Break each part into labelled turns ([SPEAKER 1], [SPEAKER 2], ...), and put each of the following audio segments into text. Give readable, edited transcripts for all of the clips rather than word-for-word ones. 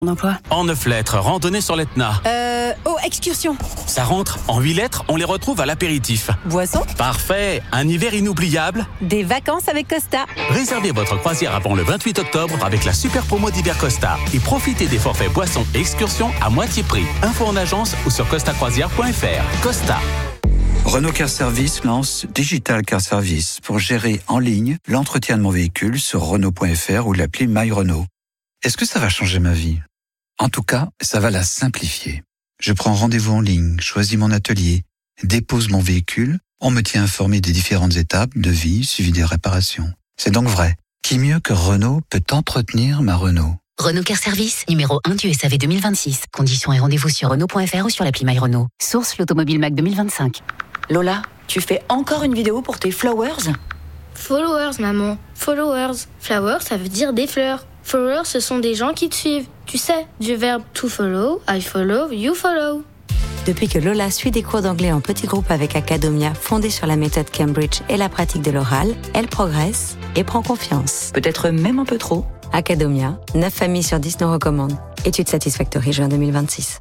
[SPEAKER 1] D'emploi.
[SPEAKER 2] En 9 lettres, randonnée sur l'Etna.
[SPEAKER 1] Excursion.
[SPEAKER 2] Ça rentre. En 8 lettres, on les retrouve à l'apéritif.
[SPEAKER 1] Boisson.
[SPEAKER 2] Parfait. Un hiver inoubliable.
[SPEAKER 1] Des vacances avec Costa.
[SPEAKER 2] Réservez votre croisière avant le 28 octobre avec la super promo d'hiver Costa. Et profitez des forfaits boissons et excursions à moitié prix. Info en agence ou sur costacroisière.fr. Costa.
[SPEAKER 3] Renault Car Service lance Digital Car Service pour gérer en ligne l'entretien de mon véhicule sur Renault.fr ou l'appli My Renault. Est-ce que ça va changer ma vie ? En tout cas, ça va la simplifier. Je prends rendez-vous en ligne, choisis mon atelier, dépose mon véhicule, on me tient informé des différentes étapes, devis, suivi des réparations. C'est donc vrai. Qui mieux que Renault peut entretenir ma Renault ?
[SPEAKER 4] Renault Car Service, numéro 1 du SAV 2026. Conditions et rendez-vous sur Renault.fr ou sur l'appli My Renault. Source l'Automobile Mac 2025.
[SPEAKER 1] Lola, tu fais encore une vidéo pour tes flowers ?
[SPEAKER 5] Followers, maman. Followers. Flowers, ça veut dire des fleurs. Followers, ce sont des gens qui te suivent. Tu sais, du verbe to follow, I follow, you follow.
[SPEAKER 6] Depuis que Lola suit des cours d'anglais en petit groupe avec Academia, fondée sur la méthode Cambridge et la pratique de l'oral, elle progresse et prend confiance.
[SPEAKER 1] Peut-être même un peu trop.
[SPEAKER 6] Academia, 9 familles sur 10 nous recommandent. Étude Satisfactory, juin 2026.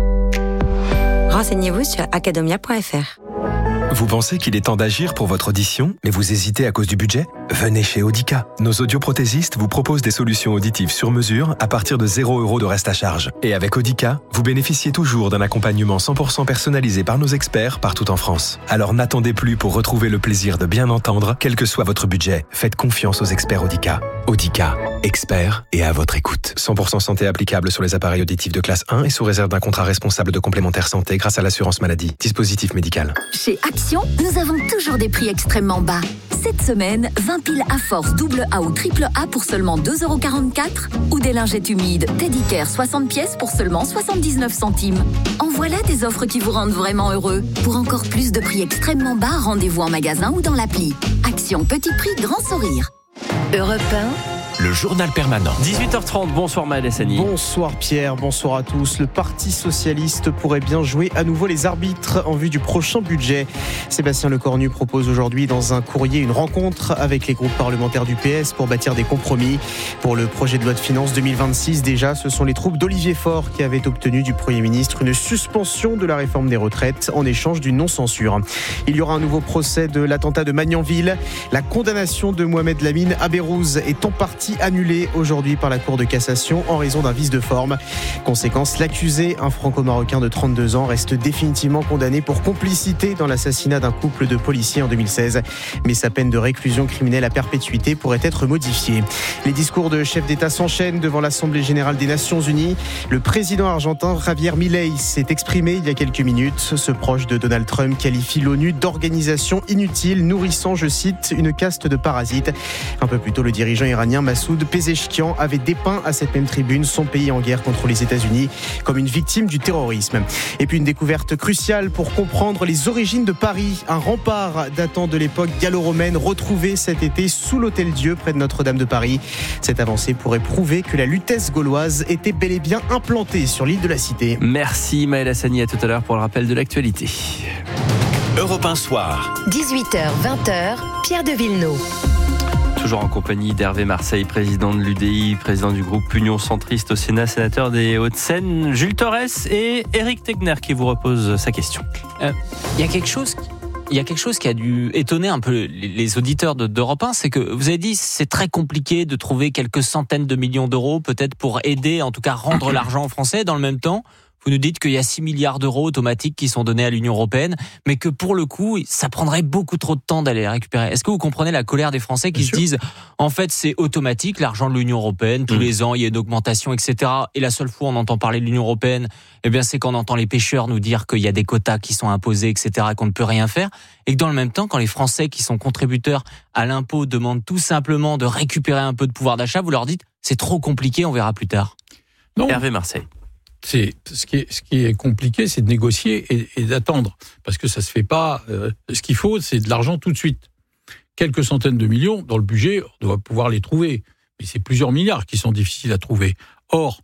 [SPEAKER 6] Renseignez-vous sur academia.fr.
[SPEAKER 7] Vous pensez qu'il est temps d'agir pour votre audition, mais vous hésitez à cause du budget ? Venez chez Audica. Nos audioprothésistes vous proposent des solutions auditives sur mesure à partir de 0 € de reste à charge. Et avec Audica, vous bénéficiez toujours d'un accompagnement 100% personnalisé par nos experts partout en France. Alors n'attendez plus pour retrouver le plaisir de bien entendre, quel que soit votre budget. Faites confiance aux experts Audica. Audica, experts et à votre écoute. 100% santé applicable sur les appareils auditifs de classe 1 et sous réserve d'un contrat responsable de complémentaire santé grâce à l'assurance maladie. Dispositif médical.
[SPEAKER 4] Chez Action, nous avons toujours des prix extrêmement bas. Cette semaine, 20 piles à force double A ou triple A pour seulement 2,44 € ou des lingettes humides Teddy Care 60 pièces pour seulement 79 centimes. En voilà des offres qui vous rendent vraiment heureux. Pour encore plus de prix extrêmement bas, rendez-vous en magasin ou dans l'appli. Action, petit prix, grand sourire.
[SPEAKER 1] Europe 1.
[SPEAKER 2] Le journal permanent.
[SPEAKER 8] 18h30, bonsoir Maël Hassani.
[SPEAKER 9] Bonsoir Pierre, bonsoir à tous. Le Parti Socialiste pourrait bien jouer à nouveau les arbitres en vue du prochain budget. Sébastien Lecornu propose aujourd'hui dans un courrier une rencontre avec les groupes parlementaires du PS pour bâtir des compromis. Pour le projet de loi de finances 2026, déjà, ce sont les troupes d'Olivier Faure qui avaient obtenu du Premier ministre une suspension de la réforme des retraites en échange d'une non-censure. Il y aura un nouveau procès de l'attentat de Magnanville. La condamnation de Mohamed Lamine Aberouz est en partie annulée aujourd'hui par la Cour de cassation en raison d'un vice de forme. Conséquence, l'accusé, un franco-marocain de 32 ans, reste définitivement condamné pour complicité dans l'assassinat d'un couple de policiers en 2016. Mais sa peine de réclusion criminelle à perpétuité pourrait être modifiée. Les discours de chefs d'État s'enchaînent devant l'Assemblée générale des Nations Unies. Le président argentin Javier Milei s'est exprimé il y a quelques minutes. Ce proche de Donald Trump qualifie l'ONU d'organisation inutile, nourrissant, je cite, une caste de parasites. Un peu plus tôt, le dirigeant iranien Massoud Pezeshkian avait dépeint à cette même tribune son pays en guerre contre les États-Unis comme une victime du terrorisme. Et puis une découverte cruciale pour comprendre les origines de Paris. Un rempart datant de l'époque gallo-romaine retrouvé cet été sous l'Hôtel-Dieu près de Notre-Dame de Paris. Cette avancée pourrait prouver que la Lutèce gauloise était bel et bien implantée sur l'île de la Cité.
[SPEAKER 8] Merci Maël Hassani, à tout à l'heure pour le rappel de l'actualité.
[SPEAKER 2] Europe 1 soir.
[SPEAKER 1] 18h, 20h, Pierre de Villeneuve.
[SPEAKER 8] Toujours en compagnie d'Hervé Marseille, président de l'UDI, président du groupe Union Centriste au Sénat, sénateur des Hauts-de-Seine, Jules Torres et Éric Tegner qui vous repose sa question.
[SPEAKER 10] Il y a quelque chose qui a dû étonner un peu les auditeurs d'Europe 1, c'est que vous avez dit c'est très compliqué de trouver quelques centaines de millions d'euros peut-être pour aider, en tout cas rendre l'argent aux Français. Dans le même temps, vous nous dites qu'il y a 6 milliards d'euros automatiques qui sont donnés à l'Union européenne, mais que pour le coup, ça prendrait beaucoup trop de temps d'aller les récupérer. Est-ce que vous comprenez la colère des Français qui se disent, en fait, c'est automatique, l'argent de l'Union européenne, tous les ans, il y a une augmentation, etc. Et la seule fois où on entend parler de l'Union européenne, eh bien, c'est quand on entend les pêcheurs nous dire qu'il y a des quotas qui sont imposés, etc., qu'on ne peut rien faire. Et que dans le même temps, quand les Français qui sont contributeurs à l'impôt demandent tout simplement de récupérer un peu de pouvoir d'achat, vous leur dites, c'est trop compliqué, on verra plus tard.
[SPEAKER 8] Non. Hervé Marseille.
[SPEAKER 11] Ce qui est compliqué, c'est de négocier et d'attendre. Parce que ça se fait pas. Ce qu'il faut, c'est de l'argent tout de suite. Quelques centaines de millions, dans le budget, on doit pouvoir les trouver. Mais c'est plusieurs milliards qui sont difficiles à trouver. Or,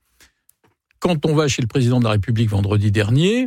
[SPEAKER 11] quand on va chez le président de la République vendredi dernier,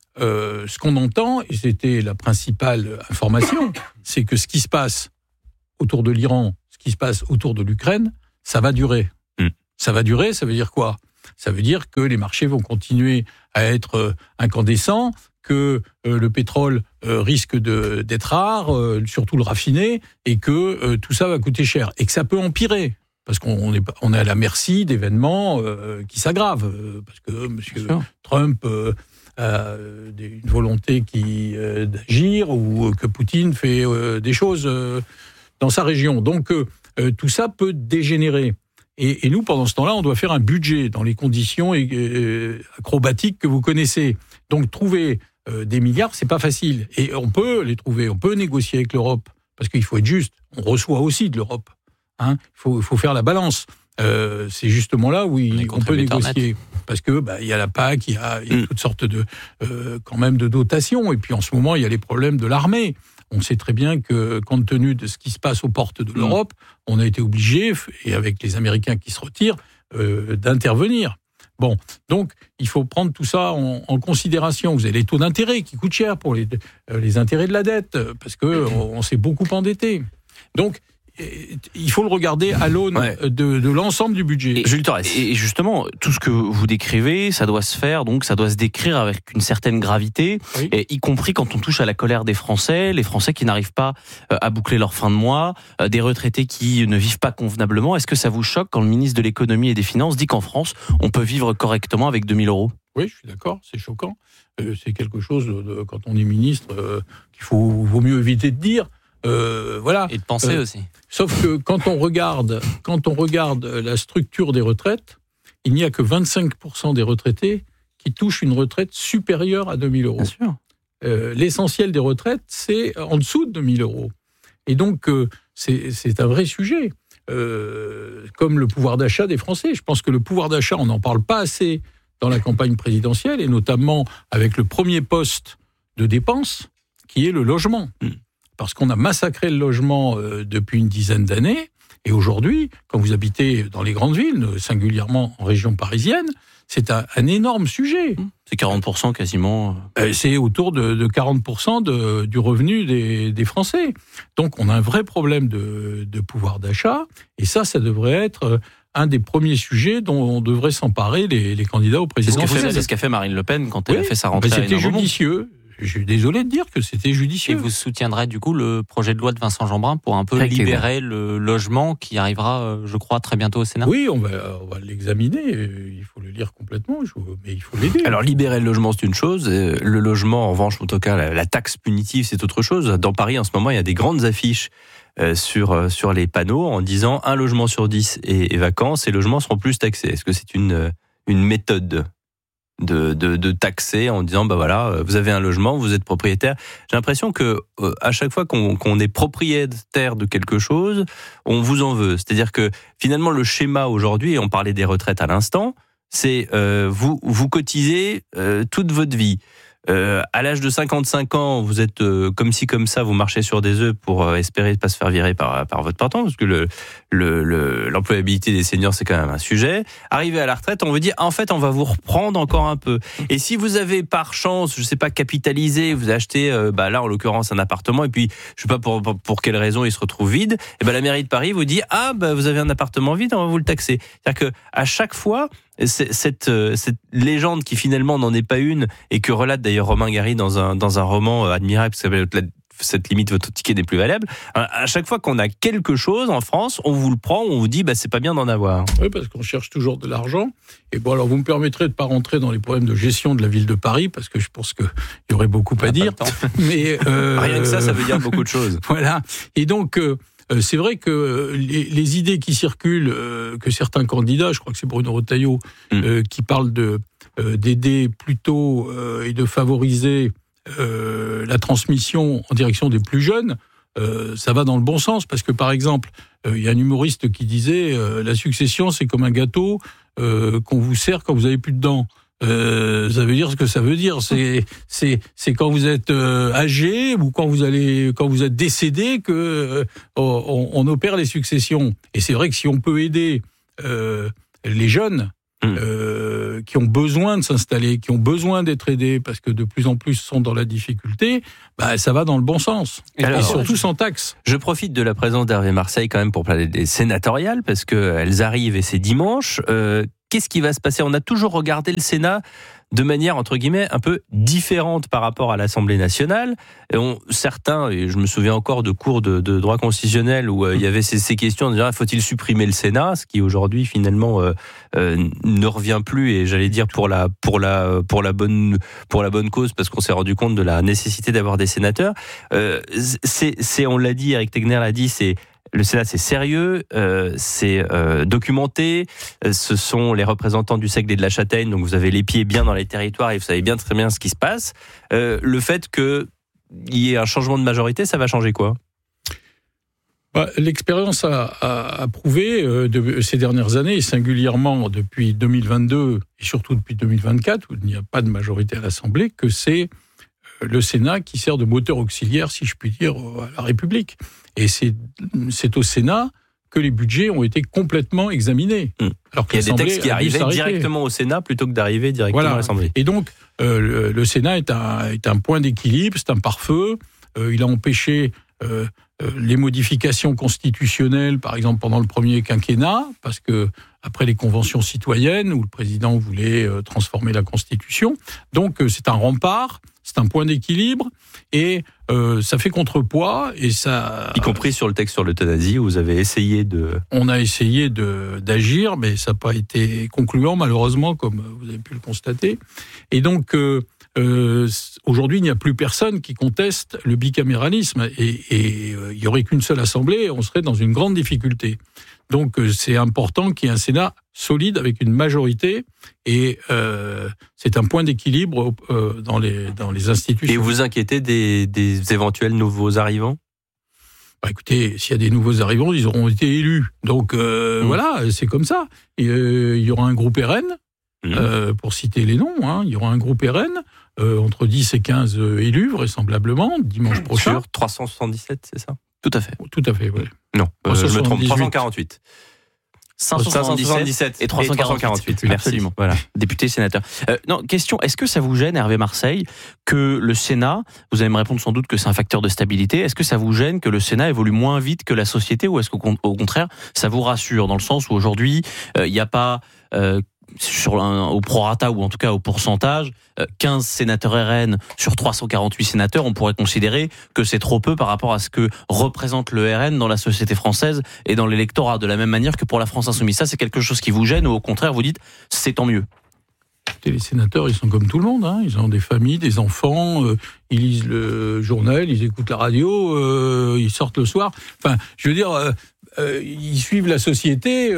[SPEAKER 11] ce qu'on entend, et c'était la principale information, c'est que ce qui se passe autour de l'Iran, ce qui se passe autour de l'Ukraine, ça va durer. Ça va durer, ça veut dire quoi ? ça veut dire que les marchés vont continuer à être incandescents, que le pétrole risque d'être rare, surtout le raffiné, et que tout ça va coûter cher. Et que ça peut empirer, parce qu'on est à la merci d'événements qui s'aggravent. Parce que M. Trump a une volonté d'agir, ou que Poutine fait des choses dans sa région. Donc tout ça peut dégénérer. Et nous, pendant ce temps-là, on doit faire un budget dans les conditions acrobatiques que vous connaissez. Donc trouver des milliards, c'est pas facile. Et on peut les trouver, on peut négocier avec l'Europe, parce qu'il faut être juste. On reçoit aussi de l'Europe. Il faut faire la balance. C'est justement là où on peut négocier. Parce que il y a la PAC, il y a toutes sortes quand même de dotations. Et puis en ce moment, il y a les problèmes de l'armée. On sait très bien que, compte tenu de ce qui se passe aux portes de l'Europe, on a été obligé, et avec les Américains qui se retirent, d'intervenir. Bon, donc il faut prendre tout ça en considération. Vous avez les taux d'intérêt qui coûtent cher pour les intérêts de la dette, parce que on s'est beaucoup endetté. Donc il faut le regarder à l'aune de l'ensemble du budget.
[SPEAKER 8] Jules Torres. Et justement, tout ce que vous décrivez, ça doit se faire, donc ça doit se décrire avec une certaine gravité, et y compris quand on touche à la colère des Français, les Français qui n'arrivent pas à boucler leur fin de mois, des retraités qui ne vivent pas convenablement. Est-ce que ça vous choque quand le ministre de l'économie et des finances dit qu'en France, on peut vivre correctement avec 2 000 euros ?
[SPEAKER 11] Oui, je suis d'accord, c'est choquant. C'est quelque chose, quand on est ministre, vaut mieux éviter de dire. Voilà.
[SPEAKER 10] Et de penser aussi.
[SPEAKER 11] Sauf que quand on regarde la structure des retraites, il n'y a que 25% des retraités qui touchent une retraite supérieure à 2 000 euros.
[SPEAKER 8] Bien sûr.
[SPEAKER 11] L'essentiel des retraites, c'est en dessous de 2 000 euros. Et donc, c'est un vrai sujet. Comme le pouvoir d'achat des Français. Je pense que le pouvoir d'achat, on n'en parle pas assez dans la campagne présidentielle, et notamment avec le premier poste de dépense, qui est le logement. Parce qu'on a massacré le logement depuis une dizaine d'années, et aujourd'hui, quand vous habitez dans les grandes villes, singulièrement en région parisienne, c'est un énorme sujet.
[SPEAKER 8] C'est 40% quasiment.
[SPEAKER 11] C'est autour de 40% du revenu des Français. Donc on a un vrai problème de pouvoir d'achat, et ça devrait être un des premiers sujets dont on devrait s'emparer les candidats au présidentiel.
[SPEAKER 8] C'est ce qu'a fait Marine Le Pen quand elle a fait sa rentrée.
[SPEAKER 11] C'était judicieux. Je suis désolé de dire que c'était judicieux.
[SPEAKER 10] Et vous soutiendrez du coup le projet de loi de Vincent Jeanbrun pour un peu libérer le logement qui arrivera, je crois, très bientôt au Sénat.
[SPEAKER 11] Oui, on va l'examiner. Il faut le lire complètement, mais il faut l'aider.
[SPEAKER 8] Alors libérer le logement, c'est une chose. Le logement, en revanche, en tout cas, la taxe punitive, c'est autre chose. Dans Paris, en ce moment, il y a des grandes affiches sur les panneaux en disant 1 logement sur 10 est vacant, ces logements seront plus taxés. Est-ce que c'est une méthode de taxer en disant voilà, vous avez un logement, vous êtes propriétaire? J'ai l'impression que à chaque fois qu'on est propriétaire de quelque chose, on vous en veut. C'est-à-dire que finalement le schéma aujourd'hui, et on parlait des retraites à l'instant, c'est vous cotisez toute votre vie. À l'âge de 55 ans, vous êtes comme ci comme ça, vous marchez sur des œufs pour espérer ne pas se faire virer par votre patron, parce que l'employabilité des seniors, c'est quand même un sujet. Arrivé à la retraite, on vous dit en fait, on va vous reprendre encore un peu. Et si vous avez par chance, je sais pas, capitalisé, vous achetez là en l'occurrence un appartement, et puis je sais pas pour quelle raison il se retrouve vide, et la mairie de Paris vous dit vous avez un appartement vide, on va vous le taxer. C'est-à-dire que à chaque fois, cette légende qui finalement n'en est pas une, et que relate d'ailleurs Romain Gary dans un roman admirable qui s'appelle Cette limite, votre ticket n'est plus valable. À chaque fois qu'on a quelque chose en France, on vous le prend, on vous dit c'est pas bien d'en avoir.
[SPEAKER 11] Oui, parce qu'on cherche toujours de l'argent. Et alors vous me permettrez de ne pas rentrer dans les problèmes de gestion de la ville de Paris, parce que je pense qu'il y aurait beaucoup à dire. Mais
[SPEAKER 8] rien que ça veut dire beaucoup de choses.
[SPEAKER 11] Voilà. Et donc c'est vrai que les idées qui circulent, que certains candidats, je crois que c'est Bruno Retailleau, qui parlent d'aider plutôt et de favoriser la transmission en direction des plus jeunes, ça va dans le bon sens, parce que par exemple, il y a un humoriste qui disait la succession, c'est comme un gâteau qu'on vous sert quand vous avez plus de dents. Ça veut dire ce que ça veut dire. C'est quand vous êtes âgé ou quand vous êtes décédé que on opère les successions. Et c'est vrai que si on peut aider les jeunes qui ont besoin de s'installer, qui ont besoin d'être aidés parce que de plus en plus sont dans la difficulté, ça va dans le bon sens. Et surtout sans taxe.
[SPEAKER 8] Je profite de la présence d'Hervé Marseille quand même pour parler des sénatoriales, parce qu'elles arrivent et c'est dimanche. qu'est-ce qui va se passer ? On a toujours regardé le Sénat de manière, entre guillemets, un peu différente par rapport à l'Assemblée nationale. Certains, et je me souviens encore de cours de droit constitutionnel où il y avait ces questions de dire faut-il supprimer le Sénat, ce qui aujourd'hui finalement ne revient plus, et j'allais dire pour la bonne cause, parce qu'on s'est rendu compte de la nécessité d'avoir des sénateurs. On l'a dit, Éric Tegner l'a dit, le Sénat, c'est sérieux, c'est documenté, ce sont les représentants du Seigle et de la Châtaigne, donc vous avez les pieds bien dans les territoires et vous savez bien très bien ce qui se passe. Le fait qu'il y ait un changement de majorité, ça va changer quoi ?
[SPEAKER 11] L'expérience a prouvé ces dernières années, et singulièrement depuis 2022 et surtout depuis 2024, où il n'y a pas de majorité à l'Assemblée, que c'est le Sénat qui sert de moteur auxiliaire, si je puis dire, à la République. Et c'est au Sénat que les budgets ont été complètement examinés.
[SPEAKER 8] Alors qu'il y a des textes qui arrivaient directement au Sénat plutôt que d'arriver directement à l'Assemblée.
[SPEAKER 11] Et donc, le Sénat est un point d'équilibre, c'est un pare-feu. Il a empêché les modifications constitutionnelles, par exemple pendant le premier quinquennat, parce que après les conventions citoyennes où le président voulait transformer la Constitution. Donc c'est un rempart, c'est un point d'équilibre, et ça fait contrepoids, et ça.
[SPEAKER 8] Y compris sur le texte sur l'euthanasie, où vous avez essayé de.
[SPEAKER 11] On a essayé d'agir, mais ça n'a pas été concluant, malheureusement, comme vous avez pu le constater. Et donc. Aujourd'hui, il n'y a plus personne qui conteste le bicaméralisme, et il n'y aurait qu'une seule assemblée, et on serait dans une grande difficulté. Donc c'est important qu'il y ait un Sénat solide avec une majorité, et c'est un point d'équilibre dans les institutions.
[SPEAKER 8] Et vous vous inquiétez des éventuels nouveaux arrivants ?
[SPEAKER 11] Écoutez, s'il y a des nouveaux arrivants, ils auront été élus. Donc voilà, c'est comme ça. Il y aura un groupe RN. Pour citer les noms, il y aura un groupe RN, entre 10 et 15 élus, vraisemblablement, dimanche prochain.
[SPEAKER 8] Sur 377, c'est ça ? Tout à fait.
[SPEAKER 11] Tout à fait, oui.
[SPEAKER 8] Non, je me trompe, 348.
[SPEAKER 10] 577 et 348.
[SPEAKER 8] Merci.
[SPEAKER 10] Absolument. Voilà. Député, sénateur. Non, question, est-ce que ça vous gêne, Hervé Marseille, que le Sénat, vous allez me répondre sans doute que c'est un facteur de stabilité, est-ce que ça vous gêne que le Sénat évolue moins vite que la société, ou est-ce qu'au contraire, ça vous rassure, dans le sens où aujourd'hui, il n'y a pas... au prorata, ou en tout cas au pourcentage, 15 sénateurs RN sur 348 sénateurs, on pourrait considérer que c'est trop peu par rapport à ce que représente le RN dans la société française et dans l'électorat, de la même manière que pour la France Insoumise. Ça, c'est quelque chose qui vous gêne, ou au contraire vous dites c'est tant mieux?
[SPEAKER 11] Les sénateurs, ils sont comme tout le monde, ils ont des familles, des enfants, ils lisent le journal, ils écoutent la radio, ils sortent le soir. Enfin, je veux dire, ils suivent la société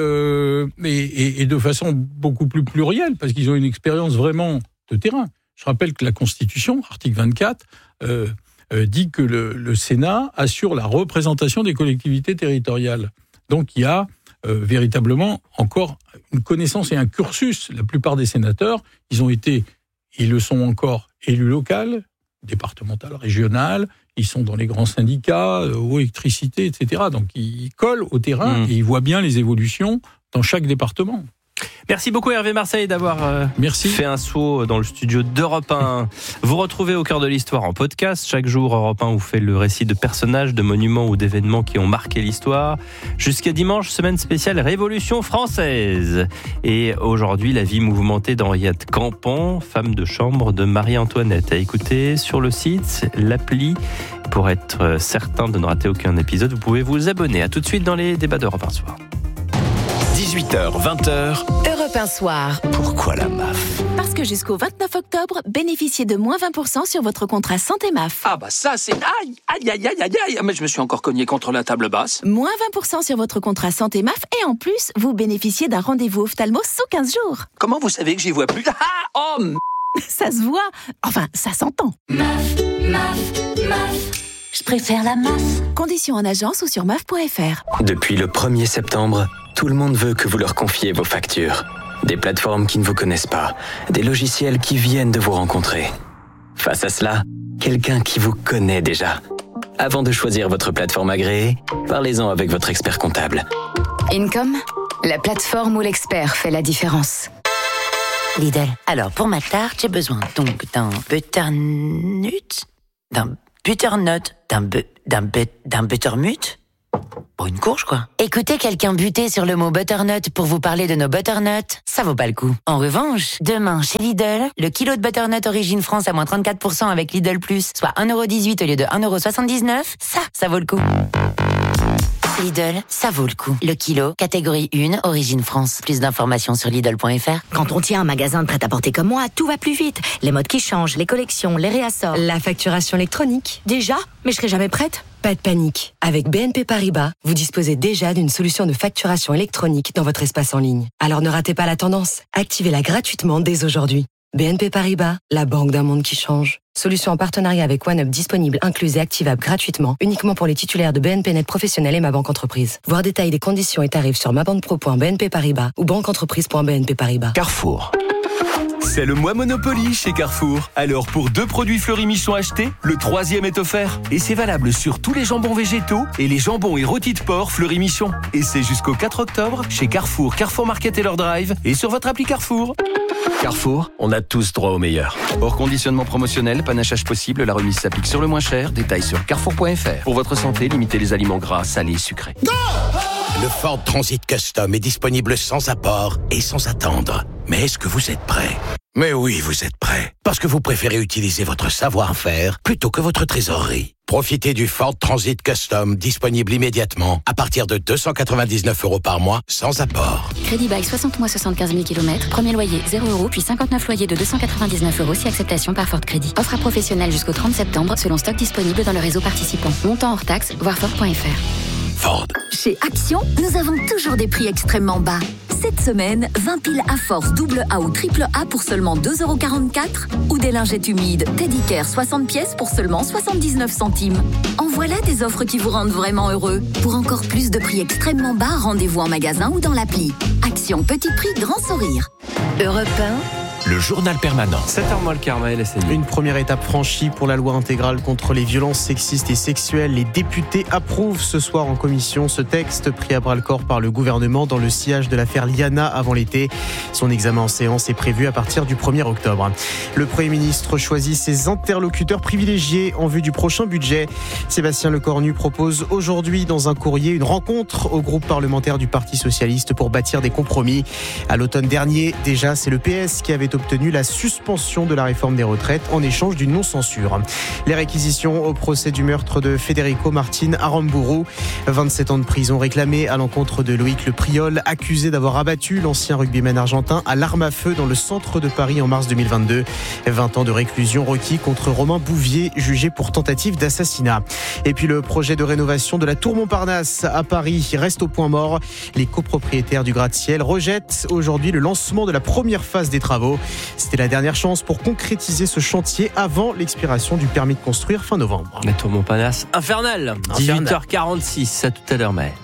[SPEAKER 11] et de façon beaucoup plus plurielle, parce qu'ils ont une expérience vraiment de terrain. Je rappelle que la Constitution, article 24, dit que le Sénat assure la représentation des collectivités territoriales. Donc il y a véritablement encore une connaissance et un cursus. La plupart des sénateurs, ils le sont encore élus locaux, départemental, régional, ils sont dans les grands syndicats, eau, électricité, etc. Donc ils collent au terrain et ils voient bien les évolutions dans chaque département.
[SPEAKER 8] Merci beaucoup Hervé Marseille d'avoir fait un saut dans le studio d'Europe 1. Vous retrouvez Au cœur de l'histoire en podcast. Chaque jour, Europe 1 vous fait le récit de personnages, de monuments ou d'événements qui ont marqué l'histoire. Jusqu'à dimanche, semaine spéciale Révolution française. Et aujourd'hui, la vie mouvementée d'Henriette Campan, femme de chambre de Marie-Antoinette. À écouter sur le site, l'appli. Pour être certain de ne rater aucun épisode, vous pouvez vous abonner. À tout de suite dans les débats d'Europe 1 soir.
[SPEAKER 12] 18h, 20h.
[SPEAKER 13] Europe 1 soir.
[SPEAKER 12] Pourquoi la MAF?
[SPEAKER 13] Parce que jusqu'au 29 octobre, bénéficiez de moins 20% sur votre contrat santé MAF.
[SPEAKER 14] Ah bah ça c'est... Aïe. Mais je me suis encore cogné contre la table basse.
[SPEAKER 13] Moins 20% sur votre contrat santé MAF, et en plus, vous bénéficiez d'un rendez-vous ophtalmo sous 15 jours.
[SPEAKER 14] Comment vous savez que j'y vois plus?
[SPEAKER 13] Ça se voit. Enfin, ça s'entend.
[SPEAKER 15] MAF. Je préfère la MAF.
[SPEAKER 13] Conditions en agence ou sur MAF.fr.
[SPEAKER 16] Depuis le 1er septembre, tout le monde veut que vous leur confiez vos factures. Des plateformes qui ne vous connaissent pas, des logiciels qui viennent de vous rencontrer. Face à cela, quelqu'un qui vous connaît déjà. Avant de choisir votre plateforme agréée, parlez-en avec votre expert comptable.
[SPEAKER 17] Income, la plateforme où l'expert fait la différence.
[SPEAKER 18] Lidl, alors pour ma tarte, j'ai besoin donc d'un butternut, d'un butternut, d'un buttermut. Bon, une courge, quoi. Écoutez quelqu'un buter sur le mot butternut pour vous parler de nos butternuts, ça vaut pas le coup. En revanche, demain, chez Lidl, le kilo de butternut Origine France à moins 34% avec Lidl Plus, soit 1,18€ au lieu de 1,79€, ça vaut le coup. Lidl, ça vaut le coup. Le kilo, catégorie 1, Origine France. Plus d'informations sur Lidl.fr.
[SPEAKER 15] Quand on tient un magasin de prêt-à-porter comme moi, tout va plus vite. Les modes qui changent, les collections, les réassorts.
[SPEAKER 19] La facturation électronique.
[SPEAKER 15] Déjà ? Mais je serai jamais prête.
[SPEAKER 19] Pas de panique. Avec BNP Paribas, vous disposez déjà d'une solution de facturation électronique dans votre espace en ligne. Alors ne ratez pas la tendance. Activez-la gratuitement dès aujourd'hui. BNP Paribas, la banque d'un monde qui change. Solution en partenariat avec OneUp disponible, incluse et activable gratuitement, uniquement pour les titulaires de BNP Net Professionnel et Ma Banque Entreprise. Voir détails des conditions et tarifs sur mabanquepro.bnp Paribas ou banqueentreprise.bnp Paribas.
[SPEAKER 12] Carrefour.
[SPEAKER 20] C'est le mois Monopoly chez Carrefour. Alors pour 2 produits Fleury-Michon achetés, le 3e est offert. Et c'est valable sur tous les jambons végétaux et les jambons et rôtis de porc Fleury-Michon. Et c'est jusqu'au 4 octobre chez Carrefour, Carrefour Market et leur drive et sur votre appli Carrefour.
[SPEAKER 12] Carrefour, on a tous droit au meilleur.
[SPEAKER 20] Hors conditionnement promotionnel, panachage possible, la remise s'applique sur le moins cher. Détails sur carrefour.fr. Pour votre santé, limitez les aliments gras, salés et sucrés.
[SPEAKER 21] Le Ford Transit Custom est disponible sans apport et sans attendre. Mais est-ce que vous êtes prêt ? Mais oui, vous êtes prêt. Parce que vous préférez utiliser votre savoir-faire plutôt que votre trésorerie. Profitez du Ford Transit Custom disponible immédiatement à partir de 299€ par mois sans apport.
[SPEAKER 22] Crédit bail 60 mois 75 000 km, premier loyer 0€, puis 59 loyers de 299€ si acceptation par Ford Crédit. Offre à professionnels jusqu'au 30 septembre selon stock disponible dans le réseau participant. Montant hors taxe, voir Ford.fr.
[SPEAKER 21] Ford.
[SPEAKER 4] Chez Action, nous avons toujours des prix extrêmement bas. Cette semaine, 20 piles à force double A ou triple A pour seulement 2,44€ ou des lingettes humides Teddy Care 60 pièces pour seulement 79 centimes. En voilà des offres qui vous rendent vraiment heureux. Pour encore plus de prix extrêmement bas, rendez-vous en magasin ou dans l'appli. Action, petit prix, grand sourire. Europe 1.
[SPEAKER 12] Le journal permanent.
[SPEAKER 8] 7h moins le quart, Maël SNI.
[SPEAKER 9] Une première étape franchie pour la loi intégrale contre les violences sexistes et sexuelles. Les députés approuvent ce soir en commission ce texte pris à bras-le-corps par le gouvernement dans le sillage de l'affaire Liana avant l'été. Son examen en séance est prévu à partir du 1er octobre. Le Premier ministre choisit ses interlocuteurs privilégiés en vue du prochain budget. Sébastien Lecornu propose aujourd'hui dans un courrier une rencontre au groupe parlementaire du Parti socialiste pour bâtir des compromis. À l'automne dernier, déjà, c'est le PS qui avait obtenu la suspension de la réforme des retraites en échange d'une non-censure. Les réquisitions au procès du meurtre de Federico Martin Aramburu. 27 ans de prison réclamés à l'encontre de Loïc Le Priol, accusé d'avoir abattu l'ancien rugbyman argentin à l'arme à feu dans le centre de Paris en mars 2022. 20 ans de réclusion requis contre Romain Bouvier, jugé pour tentative d'assassinat. Et puis le projet de rénovation de la Tour Montparnasse à Paris reste au point mort. Les copropriétaires du gratte-ciel rejettent aujourd'hui le lancement de la première phase des travaux. C'était la dernière chance pour concrétiser ce chantier avant l'expiration du permis de construire fin novembre.
[SPEAKER 8] La Tour Montparnasse, infernal. 18h46, à tout à l'heure, mais.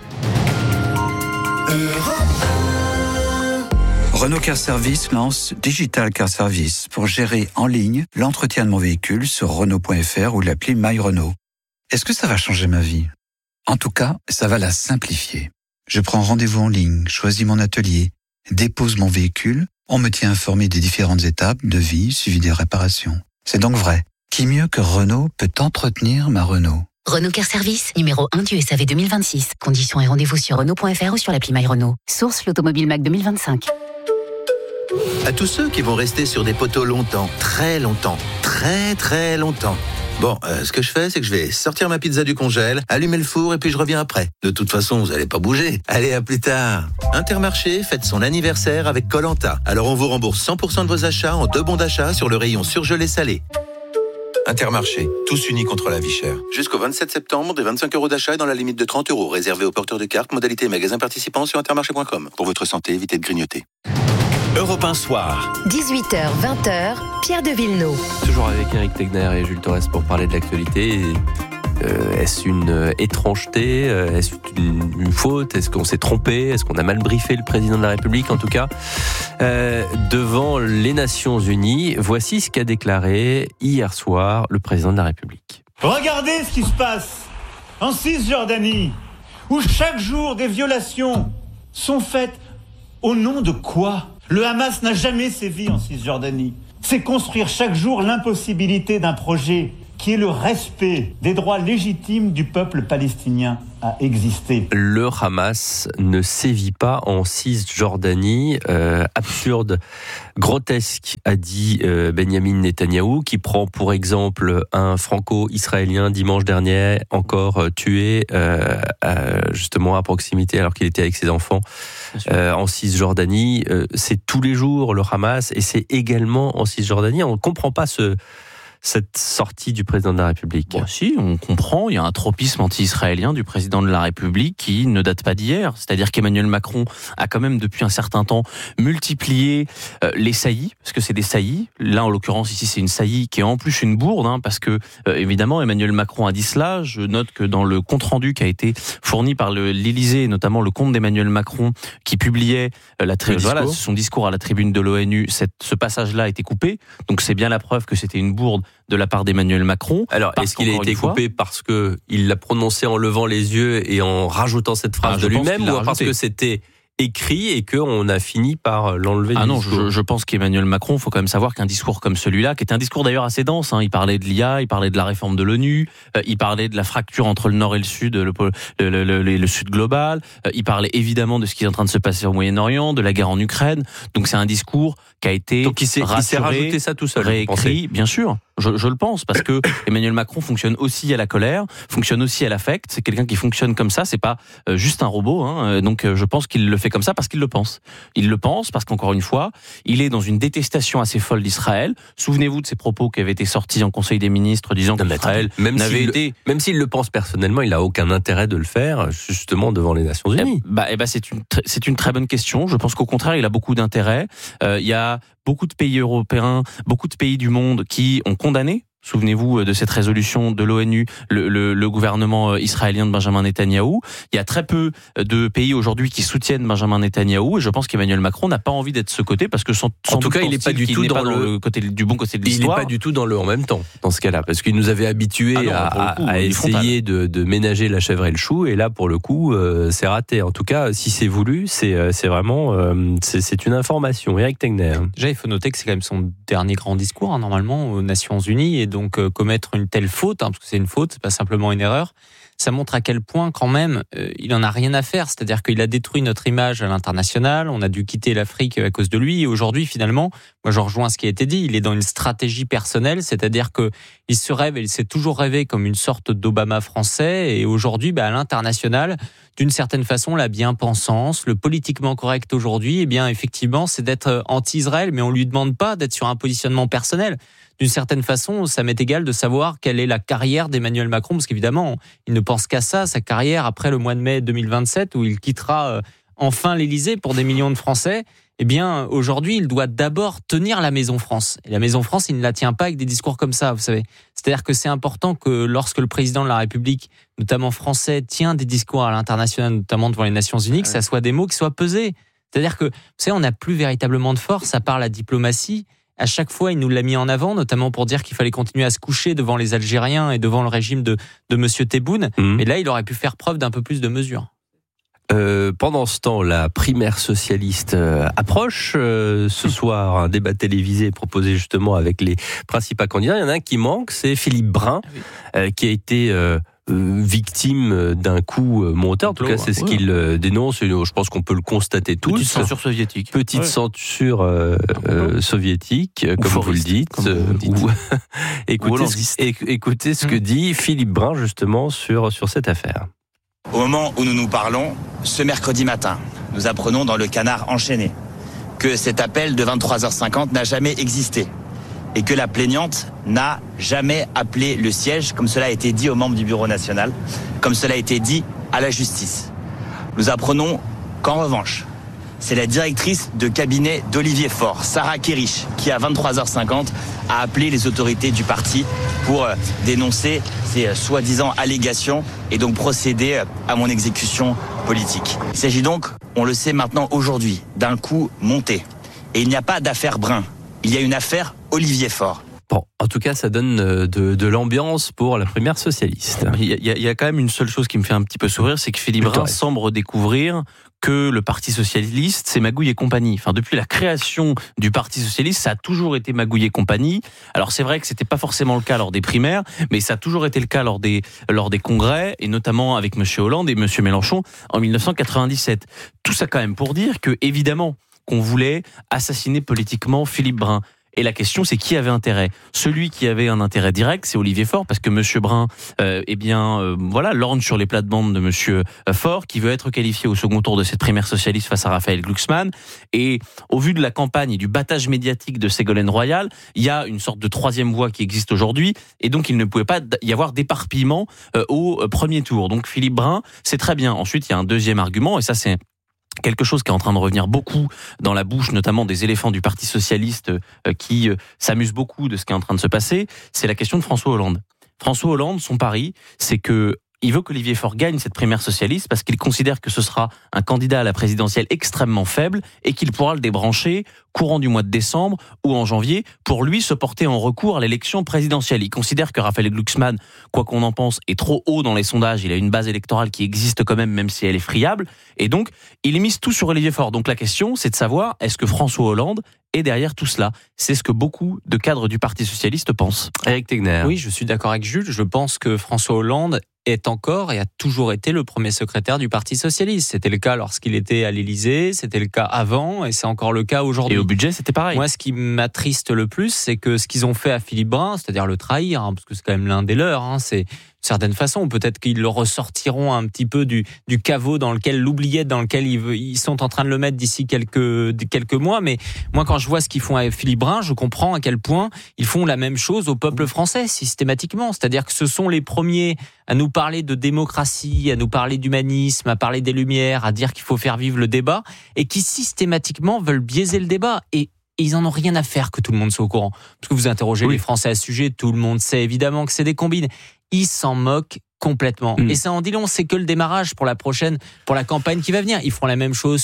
[SPEAKER 3] Renault Car Service lance Digital Car Service pour gérer en ligne l'entretien de mon véhicule sur Renault.fr ou l'appli My Renault. Est-ce que ça va changer ma vie ? En tout cas, ça va la simplifier. Je prends rendez-vous en ligne, choisis mon atelier, dépose mon véhicule. On me tient informé des différentes étapes, devis, suivi des réparations. C'est donc vrai. Qui mieux que Renault peut entretenir ma Renault ?
[SPEAKER 22] Renault Car Service, numéro 1 du SAV 2026. Conditions et rendez-vous sur Renault.fr ou sur l'appli My Renault. Source l'Automobile Mac 2025.
[SPEAKER 23] À tous ceux qui vont rester sur des poteaux longtemps, très longtemps, très très longtemps. Bon, ce que je fais, c'est que je vais sortir ma pizza du congèle, allumer le four et puis je reviens après. De toute façon, vous allez pas bouger. Allez, à plus tard. Intermarché fête son anniversaire avec Koh-Lanta. Alors on vous rembourse 100% de vos achats en 2 bons d'achat sur le rayon surgelé salé. Intermarché, tous unis contre la vie chère. Jusqu'au 27 septembre, des 25 € d'achat dans la limite de 30 €, réservés aux porteurs de cartes, modalité et magasins participants sur intermarché.com. Pour votre santé, évitez de grignoter.
[SPEAKER 12] Europe 1 soir.
[SPEAKER 17] 18h, 20h, Pierre de Villeneuve.
[SPEAKER 8] Toujours avec Eric Tegner et Jules Torres pour parler de l'actualité. Est-ce une étrangeté ? Est-ce une faute ? Est-ce qu'on s'est trompé ? Est-ce qu'on a mal briefé le président de la République ? En tout cas, devant les Nations Unies, voici ce qu'a déclaré hier soir le président de la République.
[SPEAKER 24] Regardez ce qui se passe en Cisjordanie, où chaque jour des violations sont faites au nom de quoi ? Le Hamas n'a jamais sévi en Cisjordanie. C'est construire chaque jour l'impossibilité d'un projet qui est le respect des droits légitimes du peuple palestinien à exister.
[SPEAKER 8] Le Hamas ne sévit pas en Cisjordanie. Absurde, grotesque, a dit Benyamin Netanyahou, qui prend pour exemple un franco-israélien dimanche dernier, encore tué justement à proximité alors qu'il était avec ses enfants en Cisjordanie. C'est tous les jours le Hamas et c'est également en Cisjordanie. On ne comprend pas cette sortie du président de la République.
[SPEAKER 10] Bon, si, on comprend, il y a un tropisme anti-israélien du président de la République qui ne date pas d'hier. C'est-à-dire qu'Emmanuel Macron a quand même depuis un certain temps multiplié les saillies, parce que c'est des saillies. Là, en l'occurrence, ici, c'est une saillie qui est en plus une bourde, parce que, évidemment, Emmanuel Macron a dit cela. Je note que dans le compte-rendu qui a été fourni par l'Élysée, et notamment le compte d'Emmanuel Macron, qui publiait son discours à la tribune de l'ONU, ce passage-là a été coupé. Donc, c'est bien la preuve que c'était une bourde de la part d'Emmanuel Macron.
[SPEAKER 8] Alors, est-ce qu'il a été coupé parce que il l'a prononcé en levant les yeux et en rajoutant cette phrase de lui-même, ou parce que c'était écrit et qu'on a fini par l'enlever du discours?
[SPEAKER 10] Non, je pense qu'Emmanuel Macron, il faut quand même savoir qu'un discours comme celui-là, qui était un discours d'ailleurs assez dense, il parlait de l'IA, il parlait de la réforme de l'ONU, il parlait de la fracture entre le Nord et le Sud, le Sud global, il parlait évidemment de ce qui est en train de se passer au Moyen-Orient, de la guerre en Ukraine. Donc c'est un discours qui a été
[SPEAKER 8] donc il s'est rajouté ça tout seul,
[SPEAKER 10] réécrit, bien sûr. Je le pense, parce que Emmanuel Macron fonctionne aussi à la colère, fonctionne aussi à l'affect. C'est quelqu'un qui fonctionne comme ça, c'est pas juste un robot. Donc je pense qu'il le fait comme ça parce qu'il le pense. Il le pense parce qu'encore une fois, il est dans une détestation assez folle d'Israël. Souvenez-vous de ses propos qui avaient été sortis en Conseil des ministres disant qu'Israël n'avait été...
[SPEAKER 8] Même s'il le pense personnellement, il n'a aucun intérêt de le faire, justement devant les Nations Unies.
[SPEAKER 10] C'est une très bonne question. Je pense qu'au contraire, il a beaucoup d'intérêt. Il y a beaucoup de pays européens, beaucoup de pays du monde qui ont condamné, souvenez-vous de cette résolution de l'ONU, le gouvernement israélien de Benjamin Netanyahou. Il y a très peu de pays aujourd'hui qui soutiennent Benjamin Netanyahou, et je pense qu'Emmanuel Macron n'a pas envie d'être ce côté, parce que en tout cas, il n'est pas du tout dans le côté du bon côté de l'histoire.
[SPEAKER 8] Il n'est pas du tout dans le en même temps dans ce cas-là, parce qu'il nous avait habitués à essayer de ménager la chèvre et le chou, et là pour le coup c'est raté. En tout cas, si c'est voulu, c'est vraiment c'est une information. Eric Tegner.
[SPEAKER 10] Déjà, il faut noter que c'est quand même son dernier grand discours normalement aux Nations Unies, et donc commettre une telle faute, parce que c'est une faute, c'est pas simplement une erreur, ça montre à quel point quand même il en a rien à faire. C'est-à-dire qu'il a détruit notre image à l'international, on a dû quitter l'Afrique à cause de lui, et aujourd'hui finalement, moi je rejoins ce qui a été dit, il est dans une stratégie personnelle, c'est-à-dire que il se rêve, il s'est toujours rêvé comme une sorte d'Obama français, et aujourd'hui à l'international, d'une certaine façon, la bien-pensance, le politiquement correct aujourd'hui, effectivement, c'est d'être anti-Israël, mais on lui demande pas d'être sur un positionnement personnel. D'une certaine façon, ça m'est égal de savoir quelle est la carrière d'Emmanuel Macron, parce qu'évidemment, il ne pense qu'à ça, sa carrière après le mois de mai 2027, où il quittera enfin l'Élysée pour des millions de Français. Aujourd'hui, il doit d'abord tenir la Maison France. Et la Maison France, il ne la tient pas avec des discours comme ça, vous savez. C'est-à-dire que c'est important que lorsque le président de la République, notamment français, tient des discours à l'international, notamment devant les Nations Unies, que ça soit des mots qui soient pesés. C'est-à-dire que, vous savez, on n'a plus véritablement de force à part la diplomatie. À chaque fois, il nous l'a mis en avant, notamment pour dire qu'il fallait continuer à se coucher devant les Algériens et devant le régime de Monsieur Tebboune. Et là, il aurait pu faire preuve d'un peu plus de mesure.
[SPEAKER 8] Pendant ce temps, la primaire socialiste approche. Ce soir, un débat télévisé proposé justement avec les principaux candidats. Il y en a un qui manque, c'est Philippe Brun, qui a été victime d'un coup monté. En tout cas, c'est ce qu'il dénonce. Je pense qu'on peut le constater tous.
[SPEAKER 10] Petite censure soviétique.
[SPEAKER 8] Petite censure soviétique, comme vous le dites. Écoutez ce que dit Philippe Brun justement sur cette affaire.
[SPEAKER 2] Au moment où nous nous parlons, ce mercredi matin, nous apprenons dans le Canard enchaîné que cet appel de 23h50 n'a jamais existé et que la plaignante n'a jamais appelé le siège, comme cela a été dit aux membres du Bureau national, comme cela a été dit à la justice. Nous apprenons qu'en revanche, c'est la directrice de cabinet d'Olivier Faure, Sarah Kerich, qui à 23h50 a appelé les autorités du parti pour dénoncer ces soi-disant allégations et donc procéder à mon exécution politique. Il s'agit donc, on le sait maintenant aujourd'hui, d'un coup monté. Et il n'y a pas d'affaire Brun, il y a une affaire Olivier Faure.
[SPEAKER 8] Bon, en tout cas, ça donne de l'ambiance pour la primaire socialiste.
[SPEAKER 10] Il y a quand même une seule chose qui me fait un petit peu sourire, c'est que Philippe Brun semble redécouvrir
[SPEAKER 8] que le Parti socialiste, c'est Magouille et compagnie. Enfin, depuis la création du Parti socialiste, ça a toujours été Magouille et compagnie. Alors c'est vrai que c'était pas forcément le cas lors des primaires, mais ça a toujours été le cas lors des congrès, et notamment avec Monsieur Hollande et Monsieur Mélenchon en 1997. Tout ça quand même pour dire que, évidemment, qu'on voulait assassiner politiquement Philippe Brun. Et la question, c'est qui avait intérêt ? Celui qui avait un intérêt direct, c'est Olivier Faure, parce que Monsieur Brun, lorgne sur les plates-bandes de Monsieur Faure, qui veut être qualifié au second tour de cette primaire socialiste face à Raphaël Glucksmann. Et au vu de la campagne et du battage médiatique de Ségolène Royal, il y a une sorte de troisième voie qui existe aujourd'hui, et donc il ne pouvait pas y avoir d'éparpillement au premier tour. Donc Philippe Brun, c'est très bien. Ensuite, il y a un deuxième argument, et ça c'est quelque chose qui est en train de revenir beaucoup dans la bouche, notamment des éléphants du Parti socialiste qui s'amusent beaucoup de ce qui est en train de se passer, c'est la question de François Hollande. François Hollande, son pari, c'est que il veut qu'Olivier Faure gagne cette primaire socialiste parce qu'il considère que ce sera un candidat à la présidentielle extrêmement faible et qu'il pourra le débrancher courant du mois de décembre ou en janvier pour lui se porter en recours à l'élection présidentielle. Il considère que Raphaël Glucksmann, quoi qu'on en pense, est trop haut dans les sondages. Il a une base électorale qui existe quand même si elle est friable. Et donc, il mise tout sur Olivier Faure. Donc la question, c'est de savoir, est-ce que François Hollande est derrière tout cela ? C'est ce que beaucoup de cadres du Parti socialiste pensent. Éric Tegner.
[SPEAKER 10] Oui, je suis d'accord avec Jules. Je pense que François Hollande est encore et a toujours été le premier secrétaire du Parti socialiste. C'était le cas lorsqu'il était à l'Élysée, c'était le cas avant et c'est encore le cas aujourd'hui.
[SPEAKER 8] Et au budget, c'était pareil.
[SPEAKER 10] Moi, ce qui m'attriste le plus, c'est que ce qu'ils ont fait à Philippe Brun, c'est-à-dire le trahir, parce que c'est quand même l'un des leurs, c'est certaine façon, peut-être qu'ils le ressortiront un petit peu du caveau dans lequel, l'oubliette dans lequel ils sont en train de le mettre d'ici quelques mois. Mais moi, quand je vois ce qu'ils font à Philippe Brun, je comprends à quel point ils font la même chose au peuple français, systématiquement. C'est-à-dire que ce sont les premiers à nous parler de démocratie, à nous parler d'humanisme, à parler des Lumières, à dire qu'il faut faire vivre le débat, et qui systématiquement veulent biaiser le débat. Et ils en ont rien à faire que tout le monde soit au courant. Parce que vous interrogez les Français à ce sujet, tout le monde sait évidemment que c'est des combines. Ils s'en moquent complètement. Et ça en dit long, c'est que le démarrage pour la campagne qui va venir. Ils feront la même chose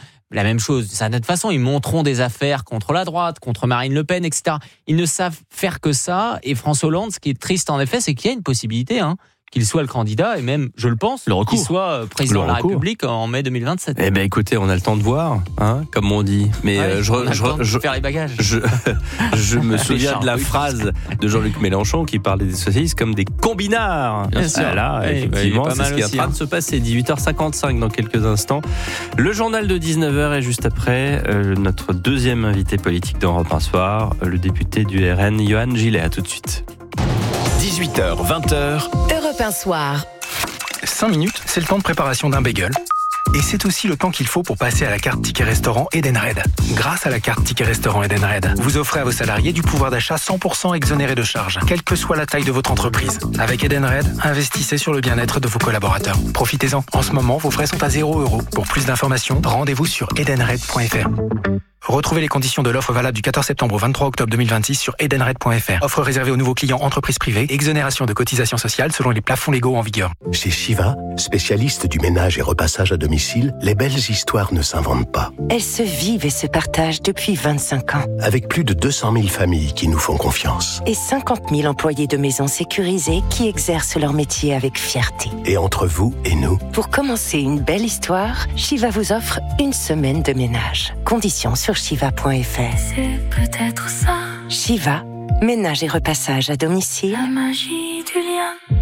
[SPEAKER 10] d'une certaine façon. Ils monteront des affaires contre la droite, contre Marine Le Pen, etc. Ils ne savent faire que ça. Et François Hollande, ce qui est triste en effet, c'est qu'il y a une possibilité, qu'il soit le candidat et même, je le pense, qu'il soit président de la République en mai 2027.
[SPEAKER 8] Eh ben, écoutez, on a le temps de voir, comme on dit. Mais
[SPEAKER 10] je faire les bagages.
[SPEAKER 8] Je me souviens de la phrase de Jean-Luc Mélenchon qui parlait des socialistes comme des combinards.
[SPEAKER 10] Bien sûr.
[SPEAKER 8] Là, effectivement, c'est ce qui est en train de se passer. 18h55 dans quelques instants. Le journal de 19h est juste après notre deuxième invité politique d'Europe 1 Soir, le député du RN, Johan Gillet. À tout de suite.
[SPEAKER 12] 18h, 20h.
[SPEAKER 17] Europe 1 Soir.
[SPEAKER 1] 5 minutes, c'est le temps de préparation d'un bagel. Et c'est aussi le temps qu'il faut pour passer à la carte Ticket Restaurant Edenred. Grâce à la carte Ticket Restaurant Edenred, vous offrez à vos salariés du pouvoir d'achat 100% exonéré de charges, quelle que soit la taille de votre entreprise. Avec Edenred, investissez sur le bien-être de vos collaborateurs. Profitez-en. En ce moment, vos frais sont à 0 €. Pour plus d'informations, rendez-vous sur edenred.fr. Retrouvez les conditions de l'offre valable du 14 septembre au 23 octobre 2026 sur edenred.fr. Offre réservée aux nouveaux clients entreprises privées. Exonération de cotisations sociales selon les plafonds légaux en vigueur.
[SPEAKER 21] Chez Shiva, spécialiste du ménage et repassage à domicile, les belles histoires ne s'inventent pas.
[SPEAKER 5] Elles se vivent et se partagent depuis 25 ans.
[SPEAKER 21] Avec plus de 200 000 familles qui nous font confiance.
[SPEAKER 5] Et 50 000 employés de maisons sécurisées qui exercent leur métier avec fierté.
[SPEAKER 21] Et entre vous et nous,
[SPEAKER 5] pour commencer une belle histoire, Shiva vous offre une semaine de ménage. Conditions sur shiva.fr.
[SPEAKER 6] C'est peut-être ça.
[SPEAKER 5] Shiva, ménage et repassage à domicile.
[SPEAKER 6] La magie du lien.